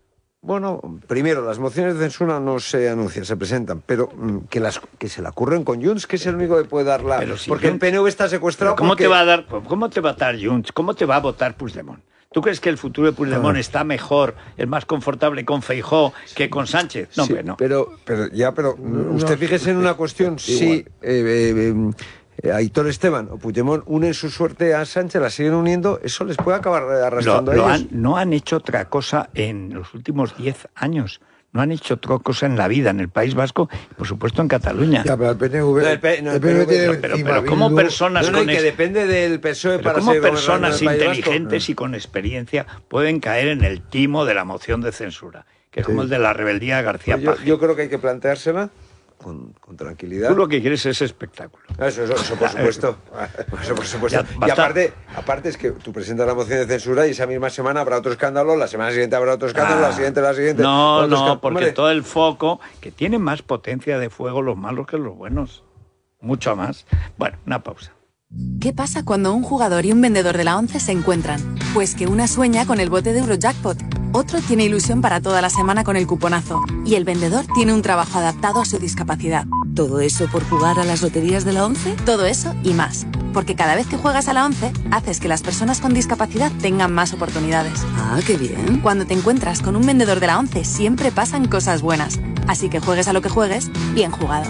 Bueno, primero, las mociones de censura no se anuncian, se presentan, pero mm, que las que se la ocurren con Junts, que es el único que puede darla. Si porque Junts, el P N V está secuestrado. ¿Cómo porque... te va a dar? ¿Cómo te va a dar Junts? ¿Cómo te va a votar Puigdemont? ¿Tú crees que el futuro de Puigdemont ah. está mejor, es más confortable con Feijóo que con Sánchez? No, sí, hombre, no. Pero, pero ya, pero no, usted no, fíjese en una cuestión, si eh, eh, eh, Aitor Esteban o Puigdemont unen su suerte a Sánchez, la siguen uniendo, eso les puede acabar arrastrando lo, a lo ellos. Han, no han hecho otra cosa en los últimos diez años. No han hecho otra cosa en la vida, en el País Vasco y, por supuesto, en Cataluña. Ya, pero el P N V... No, el P, no, el P N V tiene pero, pero, pero ¿cómo personas no, no, con que depende del P S O E para ¿cómo ser personas inteligentes Vasco? y con experiencia pueden caer en el timo de la moción de censura? Que es sí. como el de la rebeldía de García pues yo, Paje. Yo creo que hay que planteársela con, con tranquilidad. Tú lo que quieres es espectáculo. Eso, eso, eso por supuesto. Eso por supuesto. Ya, y aparte, aparte es que tú presentas la moción de censura y esa misma semana habrá otro escándalo, la semana siguiente habrá otro escándalo, ah, la siguiente, la siguiente. No, no, porque hombre. todo el foco, que tiene más potencia de fuego los malos que los buenos. Mucho más. Bueno, una pausa. ¿Qué pasa cuando un jugador y un vendedor de la once se encuentran? Pues que una sueña con el bote de Eurojackpot, otro tiene ilusión para toda la semana con el cuponazo y el vendedor tiene un trabajo adaptado a su discapacidad. ¿Todo eso por jugar a las loterías de la once? Todo eso y más. Porque cada vez que juegas a la once, haces que las personas con discapacidad tengan más oportunidades. Ah, qué bien. Cuando te encuentras con un vendedor de la once, siempre pasan cosas buenas. Así que juegues a lo que juegues, bien jugado.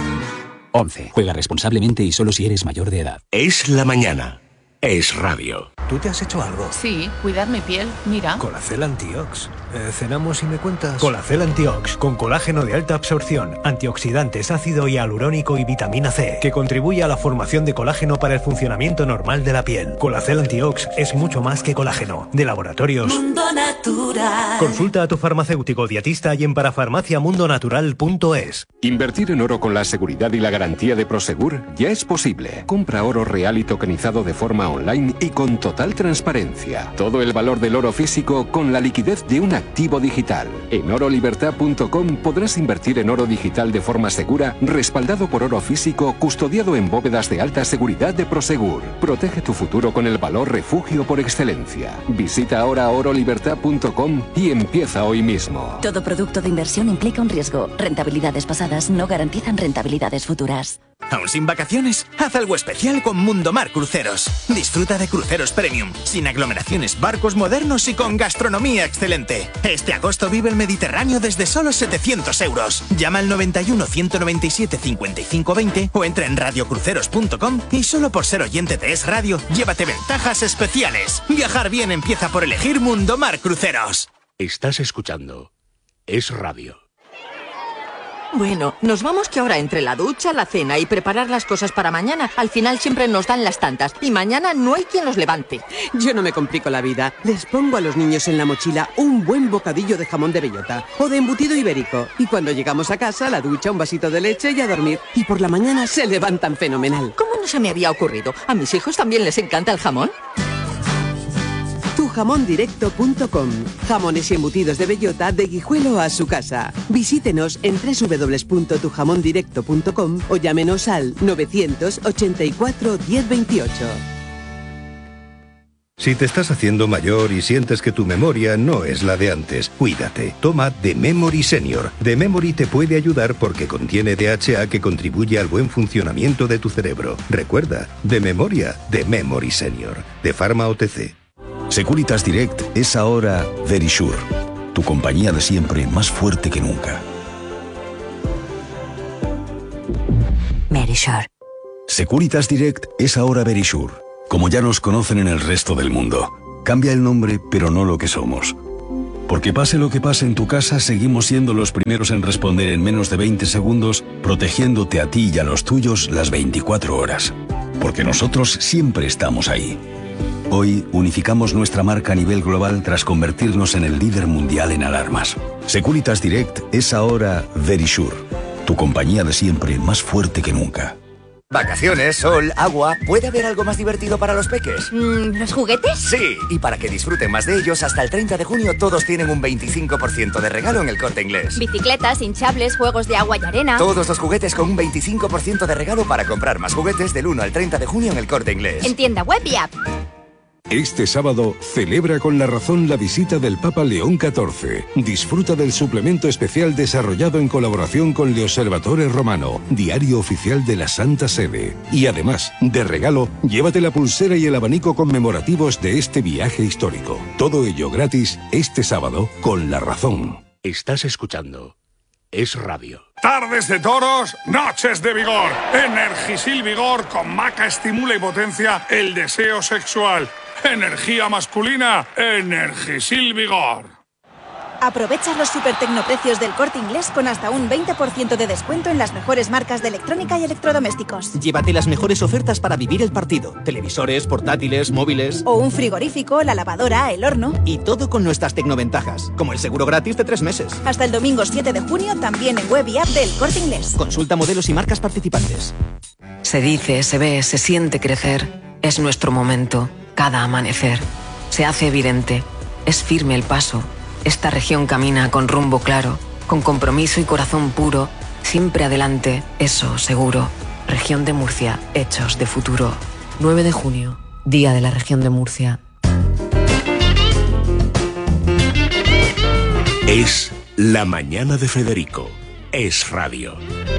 once. Juega responsablemente y solo si eres mayor de edad. Es la mañana. Es radio. ¿Tú te has hecho algo? Sí, cuidar mi piel, mira. Colacel Antiox. Eh, ¿Cenamos y me cuentas? Colacel Antiox, con colágeno de alta absorción, antioxidantes, ácido hialurónico y vitamina C, que contribuye a la formación de colágeno para el funcionamiento normal de la piel. Colacel Antiox es mucho más que colágeno. De Laboratorios Mundo Natural. Consulta a tu farmacéutico dietista y en parafarmacia mundo natural punto es. Invertir en oro con la seguridad y la garantía de Prosegur ya es posible. Compra oro real y tokenizado de forma online y con total transparencia. Todo el valor del oro físico con la liquidez de un activo digital. En oro libertad punto com podrás invertir en oro digital de forma segura, respaldado por oro físico, custodiado en bóvedas de alta seguridad de Prosegur. Protege tu futuro con el valor refugio por excelencia. Visita ahora oro libertad punto com y empieza hoy mismo. Todo producto de inversión implica un riesgo. Rentabilidades pasadas no garantizan rentabilidades futuras. ¿Aún sin vacaciones? Haz algo especial con Mundomar Cruceros. Disfruta de cruceros premium, sin aglomeraciones, barcos modernos y con gastronomía excelente. Este agosto vive el Mediterráneo desde solo setecientos euros. Llama al noventa y uno, ciento noventa y siete, cincuenta y cinco veinte o entra en radio cruceros punto com y solo por ser oyente de Es Radio, llévate ventajas especiales. Viajar bien empieza por elegir Mundomar Cruceros. Estás escuchando Es Radio. Bueno, nos vamos que ahora entre la ducha, la cena y preparar las cosas para mañana, al final siempre nos dan las tantas y mañana no hay quien los levante. Yo no me complico la vida. Les pongo a los niños en la mochila un buen bocadillo de jamón de bellota o de embutido ibérico. Y cuando llegamos a casa, la ducha, un vasito de leche y a dormir. Y por la mañana se levantan fenomenal. ¿Cómo no se me había ocurrido? ¿A mis hijos también les encanta el jamón? tu jamón directo punto com. Jamones y embutidos de bellota de Guijuelo a su casa. Visítenos en doble u doble u doble u punto tu jamón directo punto com o llámenos al novecientos ochenta y cuatro diez veintiocho. Si te estás haciendo mayor y sientes que tu memoria no es la de antes, cuídate. Toma The Memory Senior. The Memory te puede ayudar porque contiene D H A que contribuye al buen funcionamiento de tu cerebro. Recuerda, de memoria, The Memory Senior. De Pharma O T C. Securitas Direct es ahora Verisure, tu compañía de siempre más fuerte que nunca. Verisure. Securitas Direct es ahora Verisure, como ya nos conocen en el resto del mundo. Cambia el nombre, pero no lo que somos. Porque pase lo que pase en tu casa, seguimos siendo los primeros en responder en menos de veinte segundos, protegiéndote a ti y a los tuyos las veinticuatro horas. Porque nosotros siempre estamos ahí. Hoy unificamos nuestra marca a nivel global tras convertirnos en el líder mundial en alarmas. Securitas Direct es ahora Verisure, tu compañía de siempre más fuerte que nunca. Vacaciones, sol, agua. ¿Puede haber algo más divertido para los peques? Mm, ¿Los juguetes? Sí, y para que disfruten más de ellos, hasta el treinta de junio todos tienen un veinticinco por ciento de regalo en El Corte Inglés. Bicicletas, hinchables, juegos de agua y arena. Todos los juguetes con un veinticinco por ciento de regalo para comprar más juguetes del uno al treinta de junio en El Corte Inglés. En tienda web y app. Este sábado celebra con La Razón la visita del Papa León catorce. Disfruta del suplemento especial desarrollado en colaboración con Le Osservatore Romano, diario oficial de la Santa Sede. Y además, de regalo, llévate la pulsera y el abanico conmemorativos de este viaje histórico. Todo ello gratis este sábado con La Razón. Estás escuchando Es Radio. Tardes de toros, noches de vigor. Energisil Vigor con maca estimula y potencia el deseo sexual. Energía masculina, Energisil Vigor. Aprovecha los super tecnoprecios del Corte Inglés con hasta un veinte por ciento de descuento en las mejores marcas de electrónica y electrodomésticos. Llévate las mejores ofertas para vivir el partido. Televisores, portátiles, móviles... O un frigorífico, la lavadora, el horno... Y todo con nuestras tecnoventajas, como el seguro gratis de tres meses. Hasta el domingo siete de junio, también en web y app del Corte Inglés. Consulta modelos y marcas participantes. Se dice, se ve, se siente crecer. Es nuestro momento, cada amanecer. Se hace evidente, es firme el paso. Esta región camina con rumbo claro, con compromiso y corazón puro. Siempre adelante, eso seguro. Región de Murcia, hechos de futuro. nueve de junio, Día de la Región de Murcia. Es La Mañana de Federico. Es Radio.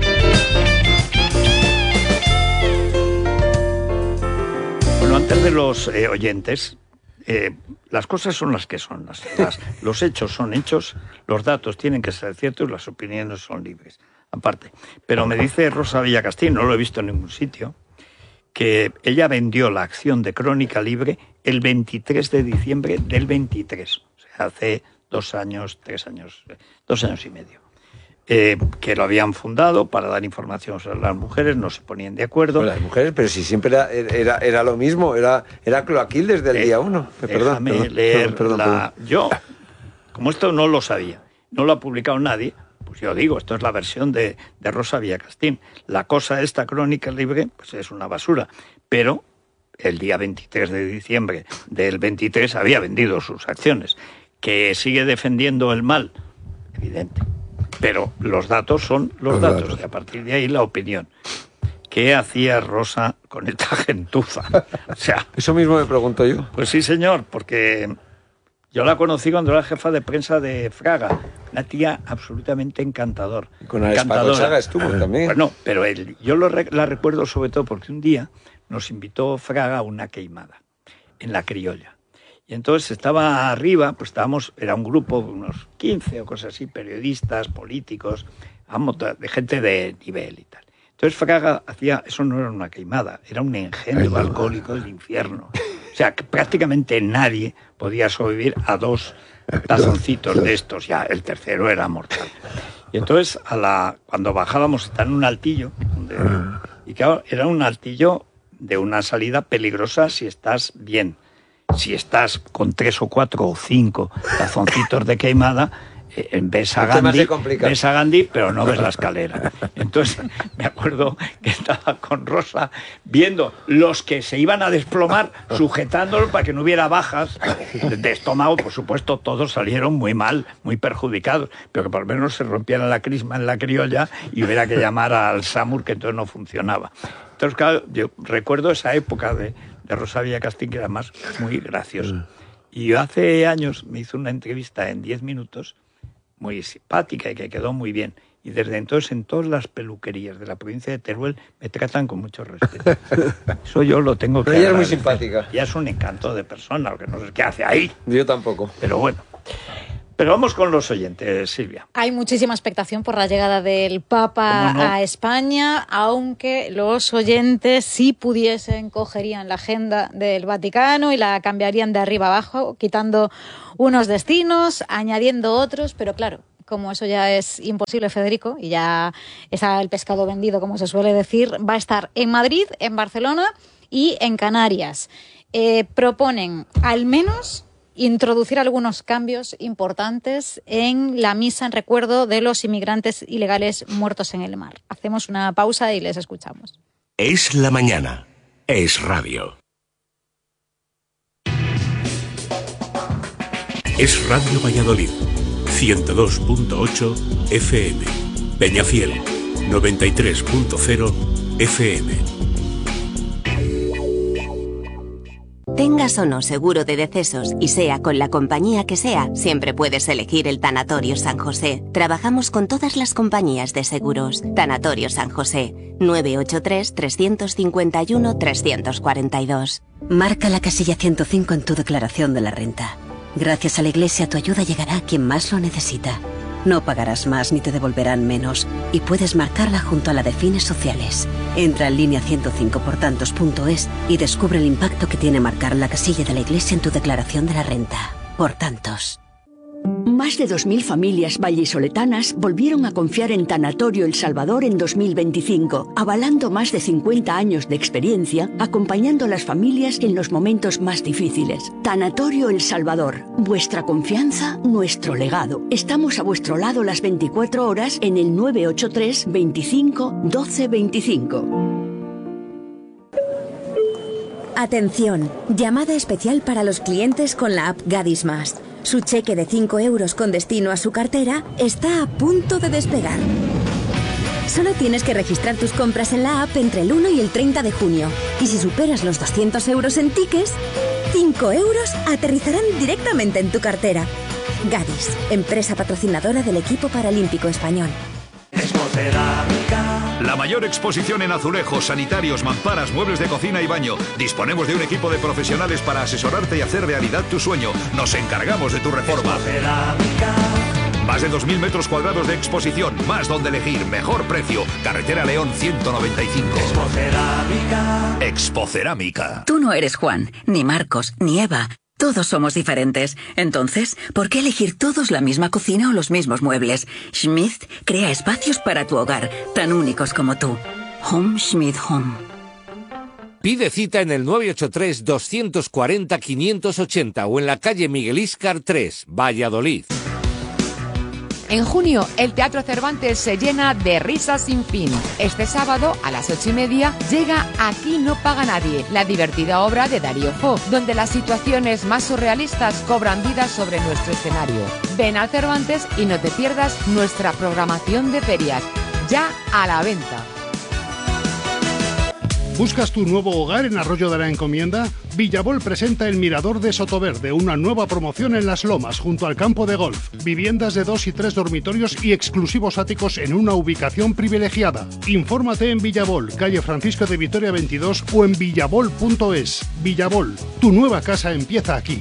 Bueno, antes de los eh, oyentes, eh, las cosas son las que son. Las, las, los hechos son hechos, los datos tienen que ser ciertos y las opiniones son libres. Aparte. Pero me dice Rosa Villacastín, no lo he visto en ningún sitio, que ella vendió la acción de Crónica Libre el veintitrés de diciembre del veintitrés. O sea, hace dos años, tres años, dos años y medio. Eh, que lo habían fundado para dar información sobre las mujeres, no se ponían de acuerdo. Bueno, las mujeres, pero si siempre era, era, era lo mismo, era, era Cloaquil desde el eh, día uno. Perdón, déjame perdón, leer perdón, la... perdón. Yo, como esto no lo sabía, no lo ha publicado nadie, pues yo digo, esto es la versión de, de Rosa Villacastín. La cosa de esta Crónica Libre, pues es una basura, pero el día veintitrés de diciembre del veintitrés había vendido sus acciones. Que sigue defendiendo el mal, evidente. Pero los datos son los, los datos, datos, y a partir de ahí la opinión. ¿Qué hacía Rosa con esta gentuza? O sea, eso mismo me pregunto yo. Pues sí, señor, porque yo la conocí cuando era jefa de prensa de Fraga, una tía absolutamente encantador. Y con Arespacochaga estuvo también. Bueno, pero él, yo lo, la recuerdo sobre todo porque un día nos invitó Fraga a una queimada en La Criolla. Y entonces estaba arriba, pues estábamos, era un grupo, unos quince o cosas así, periodistas, políticos, de gente de nivel y tal. Entonces Fraga hacía, eso no era una queimada, era un engendro alcohólico del infierno. O sea, que prácticamente nadie podía sobrevivir a dos tazoncitos de estos, ya el tercero era mortal. Y entonces, a la, cuando bajábamos, está en un altillo, donde, y claro, era un altillo de una salida peligrosa si estás bien. Si estás con tres o cuatro o cinco tazoncitos de queimada, eh, ves a Gandhi, ves a Gandhi, pero no ves la escalera. Entonces, me acuerdo que estaba con Rosa viendo los que se iban a desplomar, sujetándolo para que no hubiera bajas de estómago. Por supuesto, todos salieron muy mal, muy perjudicados, pero que por lo menos se rompiera la crisma en la criolla y hubiera que llamar al SAMUR, que entonces no funcionaba. Entonces, claro, yo recuerdo esa época de, de Rosa Villacastín, que era más muy graciosa. Y yo hace años me hizo una entrevista en diez minutos, muy simpática y que quedó muy bien. Y desde entonces en todas las peluquerías de la provincia de Teruel me tratan con mucho respeto. Eso yo lo tengo que Pero ella es muy agradecer. simpática. Ella es un encanto de persona, lo que no sé qué hace ahí. Yo tampoco. Pero bueno. Pero vamos con los oyentes, Silvia. Hay muchísima expectación por la llegada del Papa ¿Cómo no? a España, aunque los oyentes, si pudiesen, cogerían la agenda del Vaticano y la cambiarían de arriba abajo, quitando unos destinos, añadiendo otros, pero claro, como eso ya es imposible, Federico, y ya está el pescado vendido, como se suele decir, va a estar en Madrid, en Barcelona y en Canarias. Eh, proponen al menos introducir algunos cambios importantes en la misa en recuerdo de los inmigrantes ilegales muertos en el mar. Hacemos una pausa y les escuchamos. Es la mañana. Es radio. Es Radio Valladolid. ciento dos punto ocho F M. Peñafiel. noventa y tres punto cero F M. Tengas o no seguro de decesos y sea con la compañía que sea, siempre puedes elegir el Tanatorio San José. Trabajamos con todas las compañías de seguros. Tanatorio San José, nueve ocho tres, tres cinco uno, tres cuatro dos. Marca la casilla ciento cinco en tu declaración de la renta. Gracias a la Iglesia tu ayuda llegará a quien más lo necesita. No pagarás más ni te devolverán menos y puedes marcarla junto a la de fines sociales. Entra en línea ciento cinco por tantos punto es y descubre el impacto que tiene marcar la casilla de la Iglesia en tu declaración de la renta. Por tantos. Más de dos mil familias vallisoletanas volvieron a confiar en Tanatorio El Salvador en dos mil veinticinco, avalando más de cincuenta años de experiencia, acompañando a las familias en los momentos más difíciles. Tanatorio El Salvador, vuestra confianza, nuestro legado. Estamos a vuestro lado las veinticuatro horas en el nueve ocho tres, veinticinco, doce veinticinco. Atención, llamada especial para los clientes con la app Gadis Más. Su cheque de cinco euros con destino a su cartera está a punto de despegar. Solo tienes que registrar tus compras en la app entre el uno y el treinta de junio. Y si superas los doscientos euros en tickets, cinco euros aterrizarán directamente en tu cartera. Gadis, empresa patrocinadora del equipo paralímpico español. La mayor exposición en azulejos, sanitarios, mamparas, muebles de cocina y baño. Disponemos de un equipo de profesionales para asesorarte y hacer realidad tu sueño. Nos encargamos de tu reforma. Más de dos mil metros cuadrados de exposición, más donde elegir, mejor precio. Carretera León ciento noventa y cinco. Expocerámica. Expocerámica. Tú no eres Juan, ni Marcos, ni Eva. Todos somos diferentes. Entonces, ¿por qué elegir todos la misma cocina o los mismos muebles? Schmidt crea espacios para tu hogar, tan únicos como tú. Home Schmidt Home. Pide cita en el nueve ocho tres, dos cuatro cero, cinco ocho cero o en la calle Miguel Íscar tres, Valladolid. En junio, el Teatro Cervantes se llena de risas sin fin. Este sábado, a las ocho y media, llega Aquí no paga nadie, la divertida obra de Darío Fo, donde las situaciones más surrealistas cobran vida sobre nuestro escenario. Ven al Cervantes y no te pierdas nuestra programación de ferias, ya a la venta. ¿Buscas tu nuevo hogar en Arroyo de la Encomienda? Villabol presenta el Mirador de Sotoverde, una nueva promoción en Las Lomas, junto al campo de golf. Viviendas de dos y tres dormitorios y exclusivos áticos en una ubicación privilegiada. Infórmate en Villabol, calle Francisco de Vitoria veintidós o en villabol punto es. Villabol, tu nueva casa empieza aquí.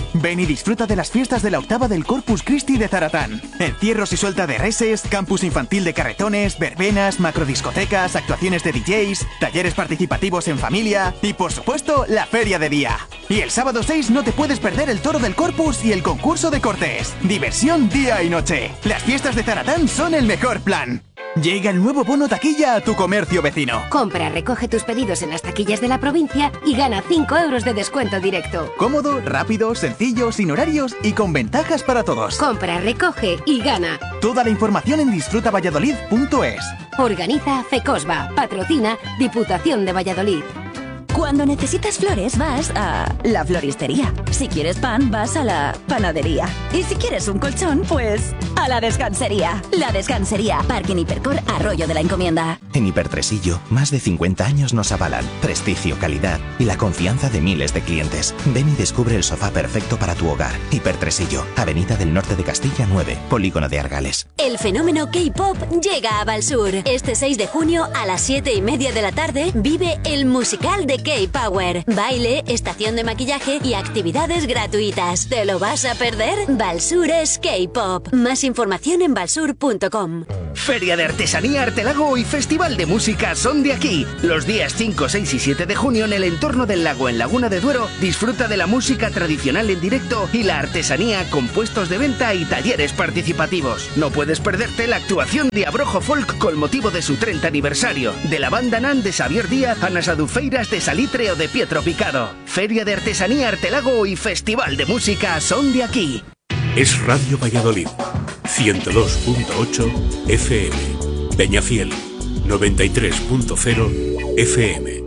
Ven y disfruta de las fiestas de la octava del Corpus Christi de Zaratán. Encierros y suelta de reses, campus infantil de carretones, verbenas, macrodiscotecas, actuaciones de D Js, talleres participativos en familia y, por supuesto, la feria de día. Y el sábado seis no te puedes perder el toro del Corpus y el concurso de cortes. Diversión día y noche. Las fiestas de Zaratán son el mejor plan. Llega el nuevo bono taquilla a tu comercio vecino. Compra, recoge tus pedidos en las taquillas de la provincia y gana cinco euros de descuento directo. Cómodo, rápido, sencillo, sin horarios y con ventajas para todos. Compra, recoge y gana. Toda la información en disfruta valladolid punto es. Organiza Fecosba. Patrocina Diputación de Valladolid. Cuando necesitas flores vas a la floristería. Si quieres pan vas a la panadería. Y si quieres un colchón, pues a la descansería. La Descansería. Parking Hipercor Arroyo de la Encomienda. En Hipertresillo, más de cincuenta años nos avalan. Prestigio, calidad y la confianza de miles de clientes. Ven y descubre el sofá perfecto para tu hogar. Hipertresillo, Avenida del Norte de Castilla nueve, Polígono de Argales. El fenómeno K-pop llega a Valsur. Este seis de junio a las siete y media de la tarde vive el musical de K-Power. Baile, estación de maquillaje y actividades gratuitas. ¿Te lo vas a perder? Valsur es K-pop. Más información en valsur punto com. Feria de Artesanía Artelago y Festival de Música son de aquí. Los días cinco, seis y siete de junio en el entorno del lago en Laguna de Duero disfruta de la música tradicional en directo y la artesanía con puestos de venta y talleres participativos. No puedes perderte la actuación de Abrojo Folk con motivo de su treinta aniversario, de la banda Nan de Xavier Díaz, Anas Adufeiras de Salitre o de Pietro Picado. Feria de Artesanía Artelago y Festival de Música son de aquí. Es Radio Valladolid, ciento dos punto ocho F M. Peñafiel, noventa y tres punto cero F M.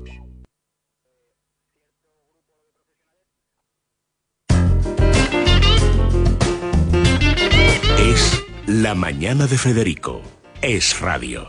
Es La Mañana de Federico. Es radio.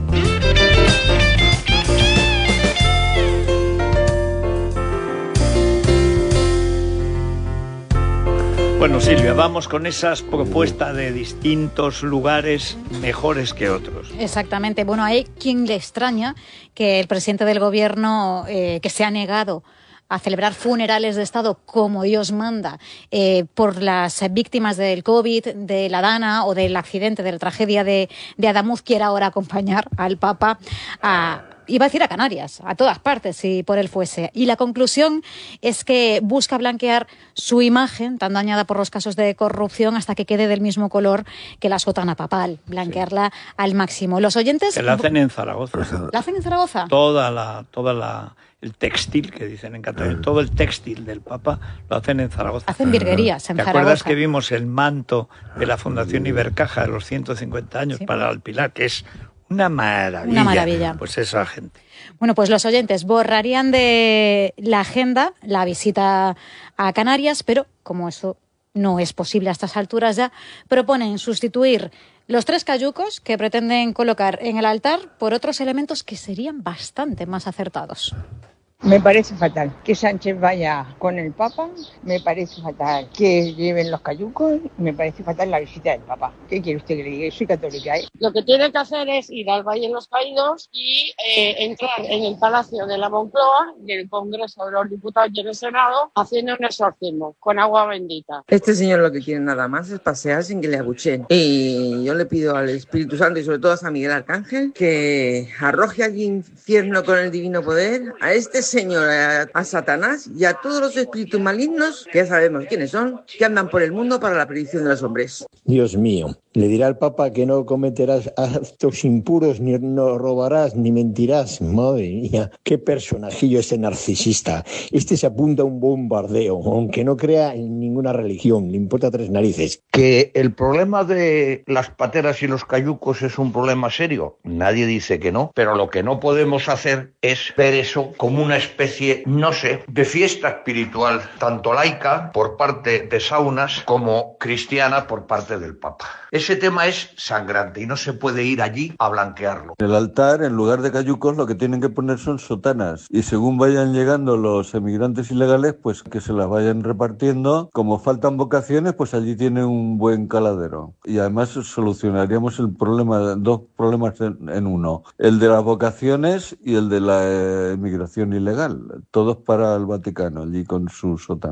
Bueno, Silvia, vamos con esas propuestas de distintos lugares mejores que otros. Exactamente. Bueno, hay quien le extraña que el presidente del gobierno, eh, que se ha negado a celebrar funerales de Estado como Dios manda eh, por las víctimas del COVID, de la Dana o del accidente, de la tragedia de, de Adamuz, quiera ahora acompañar al Papa a... Iba a decir a Canarias, a todas partes, si por él fuese. Y la conclusión es que busca blanquear su imagen, tan dañada por los casos de corrupción, hasta que quede del mismo color que la sotana papal, blanquearla sí. al máximo. Los oyentes... Que la hacen en Zaragoza. ¿La hacen en Zaragoza? Toda la... Toda la... El textil, que dicen en Cataluña, todo el textil del Papa lo hacen en Zaragoza. Hacen virguerías en ¿Te Zaragoza? ¿Te acuerdas que vimos el manto de la Fundación Ibercaja de los ciento cincuenta años sí. para el Pilar, que es una maravilla? Una maravilla. Pues esa gente. Bueno, pues los oyentes borrarían de la agenda la visita a Canarias, pero como eso no es posible a estas alturas ya, proponen sustituir los tres cayucos que pretenden colocar en el altar por otros elementos que serían bastante más acertados. Me parece fatal que Sánchez vaya con el Papa, me parece fatal que lleven los cayucos, me parece fatal la visita del Papa. ¿Qué quiere usted que le diga? Yo soy católica, ¿eh? Lo que tiene que hacer es ir al Valle de los Caídos y eh, entrar en el Palacio de la Moncloa, del Congreso de los Diputados y en el Senado, haciendo un exorcismo con agua bendita. Este señor lo que quiere nada más es pasear sin que le abucheen. Y yo le pido al Espíritu Santo y sobre todo a San Miguel Arcángel que arroje al infierno con el divino poder a este señor, a, a Satanás y a todos los espíritus malignos, que ya sabemos quiénes son, que andan por el mundo para la perdición de los hombres. Dios mío, le dirá al Papa que no cometerás actos impuros, ni no robarás, ni mentirás. Madre mía, qué personajillo este narcisista. Este se apunta a un bombardeo, aunque no crea en ninguna religión, le importa tres narices. Que el problema de las pateras y los cayucos es un problema serio, nadie dice que no, pero lo que no podemos hacer es ver eso como una especie, no sé, de fiesta espiritual, tanto laica por parte de Saunas como cristiana por parte del Papa. Ese tema es sangrante y no se puede ir allí a blanquearlo. En el altar, en lugar de cayucos, lo que tienen que poner son sotanas. Y según vayan llegando los emigrantes ilegales, pues que se las vayan repartiendo. Como faltan vocaciones, pues allí tiene un buen caladero. Y además solucionaríamos el problema, dos problemas en, en uno. El de las vocaciones y el de la eh, emigración ilegal. Todos para el Vaticano, allí con su sotana.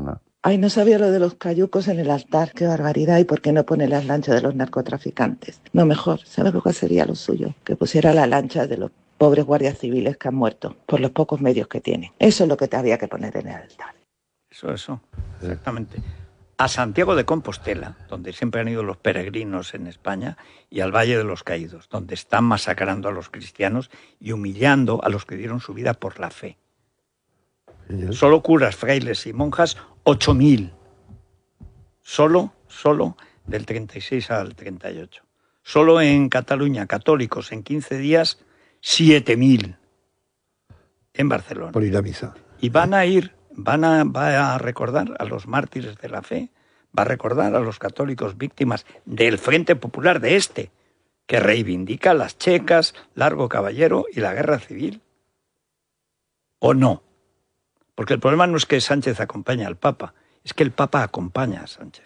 Ay, no sabía lo de los cayucos en el altar, qué barbaridad. ¿Y por qué no pone las lanchas de los narcotraficantes? No, mejor, ¿sabes lo que sería lo suyo? Que pusiera la lancha de los pobres guardias civiles que han muerto por los pocos medios que tienen. Eso es lo que te había que poner en el altar. Eso, eso, exactamente. A Santiago de Compostela, donde siempre han ido los peregrinos en España, y al Valle de los Caídos, donde están masacrando a los cristianos y humillando a los que dieron su vida por la fe. Solo curas, frailes y monjas, ocho mil. Solo, solo del treinta y seis al treinta y ocho. Solo en Cataluña, católicos, en quince días, siete mil. En Barcelona. Por ir a misa. Y van a ir, van a, va a recordar a los mártires de la fe, va a recordar a los católicos víctimas del Frente Popular de este, que reivindica las checas, Largo Caballero y la Guerra Civil. ¿O no? Porque el problema no es que Sánchez acompañe al Papa, es que el Papa acompaña a Sánchez.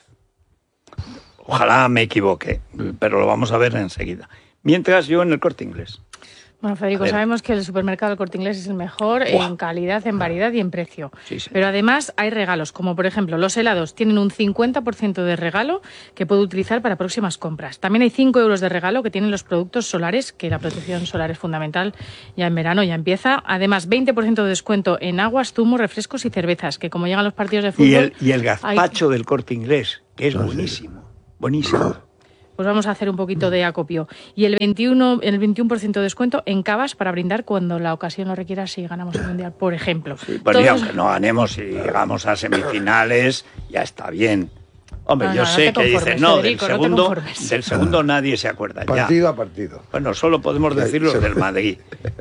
Ojalá me equivoque, pero lo vamos a ver enseguida. Mientras yo en el Corte Inglés. Bueno, Federico, sabemos que el supermercado del Corte Inglés es el mejor Buah. en calidad, en variedad y en precio. Sí, sí. Pero además hay regalos, como por ejemplo los helados tienen un cincuenta por ciento de regalo que puede utilizar para próximas compras. También hay cinco euros de regalo que tienen los productos solares, que la protección solar es fundamental, ya en verano ya empieza. Además, veinte por ciento de descuento en aguas, zumos, refrescos y cervezas, que como llegan los partidos de fútbol... Y el, y el gazpacho hay... del Corte Inglés, que es buenísimo, buenísimo. Pues vamos a hacer un poquito de acopio. Y el veintiuno, el veintiuno por ciento de descuento en cavas para brindar cuando la ocasión lo requiera si ganamos el Mundial, por ejemplo. Sí, bueno, Todos... y aunque no ganemos, si llegamos a semifinales, ya está bien. Hombre, no, yo no, sé no que dicen, no, Federico, del segundo, no del segundo nadie se acuerda. Partido ya. a partido. Bueno, solo podemos decir los del Madrid.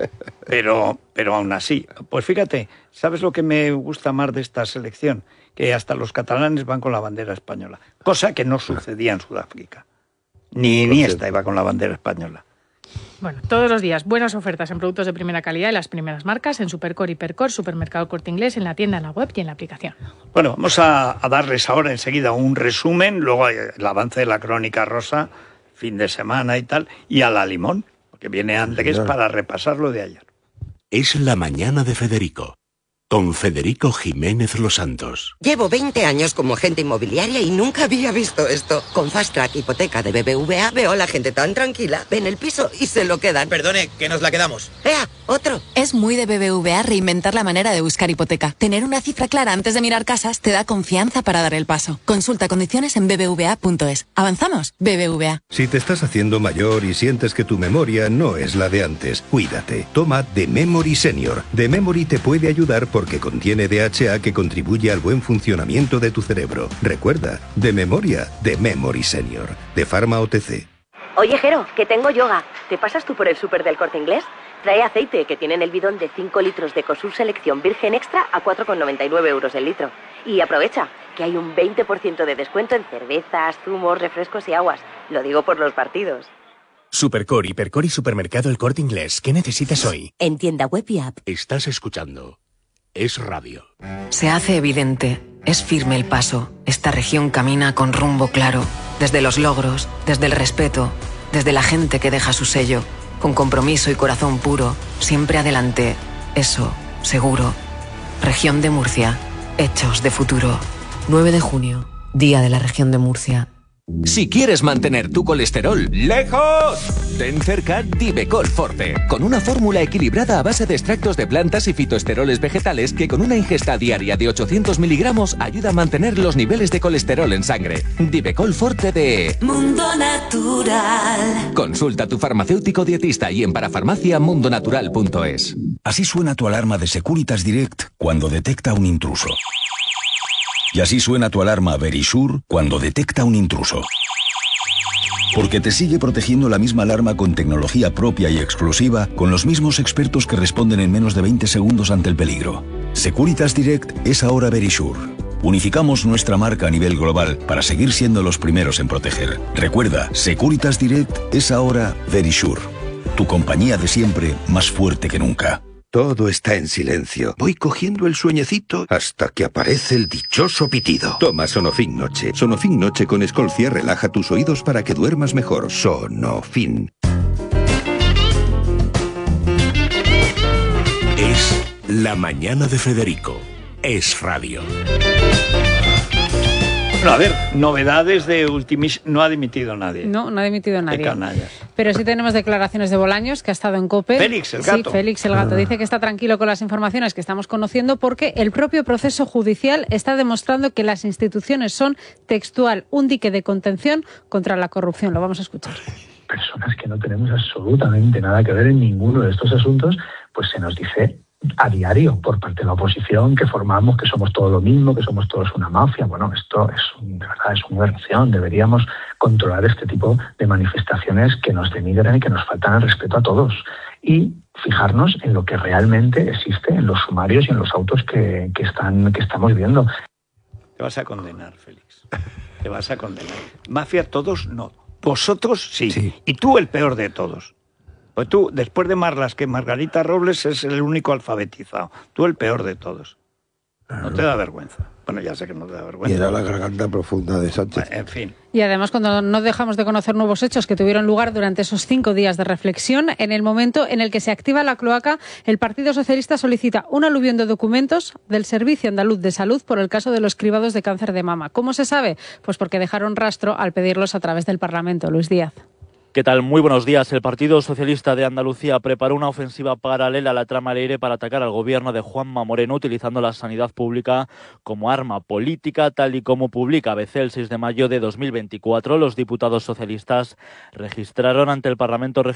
Pero, pero aún así, pues fíjate, ¿sabes lo que me gusta más de esta selección? Que hasta los catalanes van con la bandera española, cosa que no sucedía en Sudáfrica. Ni Iniesta iba con la bandera española. Bueno, todos los días buenas ofertas en productos de primera calidad y las primeras marcas en Supercore, Hipercor, Supermercado Corte Inglés, en la tienda, en la web y en la aplicación. Bueno, vamos a, a darles ahora enseguida un resumen, luego el avance de la Crónica Rosa, fin de semana y tal, y a la Limón, porque viene Andrés para repasar lo de ayer. Es la mañana de Federico. Con Federico Jiménez Los Santos. Llevo veinte años como agente inmobiliaria y nunca había visto esto. Con Fast Track Hipoteca de B B V A veo a la gente tan tranquila, ven el piso y se lo quedan. Perdone, que nos la quedamos. ¡Ea! ¡Otro! Es muy de B B V A reinventar la manera de buscar hipoteca. Tener una cifra clara antes de mirar casas te da confianza para dar el paso. Consulta condiciones en b b v a punto es. ¿Avanzamos? B B V A. Si te estás haciendo mayor y sientes que tu memoria no es la de antes, cuídate. Toma The Memory Senior. The Memory te puede ayudar porque contiene D H A que contribuye al buen funcionamiento de tu cerebro. Recuerda, de memoria, The Memory Senior. De Pharma O T C. Oye, Jero, que tengo yoga. ¿Te pasas tú por el súper del Corte Inglés? Trae aceite, que tienen el bidón de cinco litros de Ecosur Selección Virgen Extra a cuatro con noventa y nueve euros el litro. Y aprovecha, que hay un veinte por ciento de descuento en cervezas, zumos, refrescos y aguas. Lo digo por los partidos. Supercore, Hipercor y Supermercado El Corte Inglés. ¿Qué necesitas hoy? En tienda web y app. Estás escuchando Es Radio. Se hace evidente, es firme el paso. Esta región camina con rumbo claro, desde los logros, desde el respeto, desde la gente que deja su sello, con compromiso y corazón puro, siempre adelante. Eso, seguro. Región de Murcia, hechos de futuro. nueve de junio, Día de la Región de Murcia. Si quieres mantener tu colesterol lejos, ten cerca Divecol Forte, con una fórmula equilibrada a base de extractos de plantas y fitoesteroles vegetales que con una ingesta diaria de ochocientos miligramos ayuda a mantener los niveles de colesterol en sangre. Divecol Forte de Mundo Natural. Consulta a tu farmacéutico dietista y en parafarmacia mundonatural punto es. Así suena tu alarma de Securitas Direct cuando detecta un intruso. Y así suena tu alarma Verisure cuando detecta un intruso. Porque te sigue protegiendo la misma alarma con tecnología propia y exclusiva, con los mismos expertos que responden en menos de veinte segundos ante el peligro. Securitas Direct es ahora Verisure. Unificamos nuestra marca a nivel global para seguir siendo los primeros en proteger. Recuerda, Securitas Direct es ahora Verisure. Tu compañía de siempre, más fuerte que nunca. Todo está en silencio. Voy cogiendo el sueñecito hasta que aparece el dichoso pitido. Toma Sonofin Noche. Sonofin Noche con Escolcia relaja tus oídos para que duermas mejor. Sonofin. Es la mañana de Federico. Es Radio. Bueno, a ver, novedades de Ultimis, no ha dimitido nadie. No, no ha dimitido nadie. Qué canallas. Pero sí tenemos declaraciones de Bolaños, que ha estado en COPE. Félix, el gato. Sí, Félix, el gato. Dice que está tranquilo con las informaciones que estamos conociendo porque el propio proceso judicial está demostrando que las instituciones son, textual, un dique de contención contra la corrupción. Lo vamos a escuchar. Personas que no tenemos absolutamente nada que ver en ninguno de estos asuntos, pues se nos dice a diario por parte de la oposición que formamos, que somos todo lo mismo, que somos todos una mafia. Bueno, esto es de verdad es una aberración. Deberíamos controlar este tipo de manifestaciones que nos denigran y que nos faltan el respeto a todos y fijarnos en lo que realmente existe en los sumarios y en los autos que, que están que estamos viendo. Te vas a condenar, Félix. Te vas a condenar. Mafia todos no. Vosotros sí. sí. Y tú el peor de todos. Pues tú, después de Marlas, que Margarita Robles es el único alfabetizado. Tú el peor de todos. No te da vergüenza. Bueno, ya sé que no te da vergüenza. Y era la garganta profunda de Sánchez. En fin. Y además, cuando no dejamos de conocer nuevos hechos que tuvieron lugar durante esos cinco días de reflexión, en el momento en el que se activa la cloaca, el Partido Socialista solicita un aluvión de documentos del Servicio Andaluz de Salud por el caso de los cribados de cáncer de mama. ¿Cómo se sabe? Pues porque dejaron rastro al pedirlos a través del Parlamento. Luis Díaz. ¿Qué tal? Muy buenos días. El Partido Socialista de Andalucía preparó una ofensiva paralela a la trama Leire para atacar al gobierno de Juanma Moreno utilizando la sanidad pública como arma política, tal y como publica A B C el seis de mayo de dos mil veinticuatro. Los diputados socialistas registraron ante el Parlamento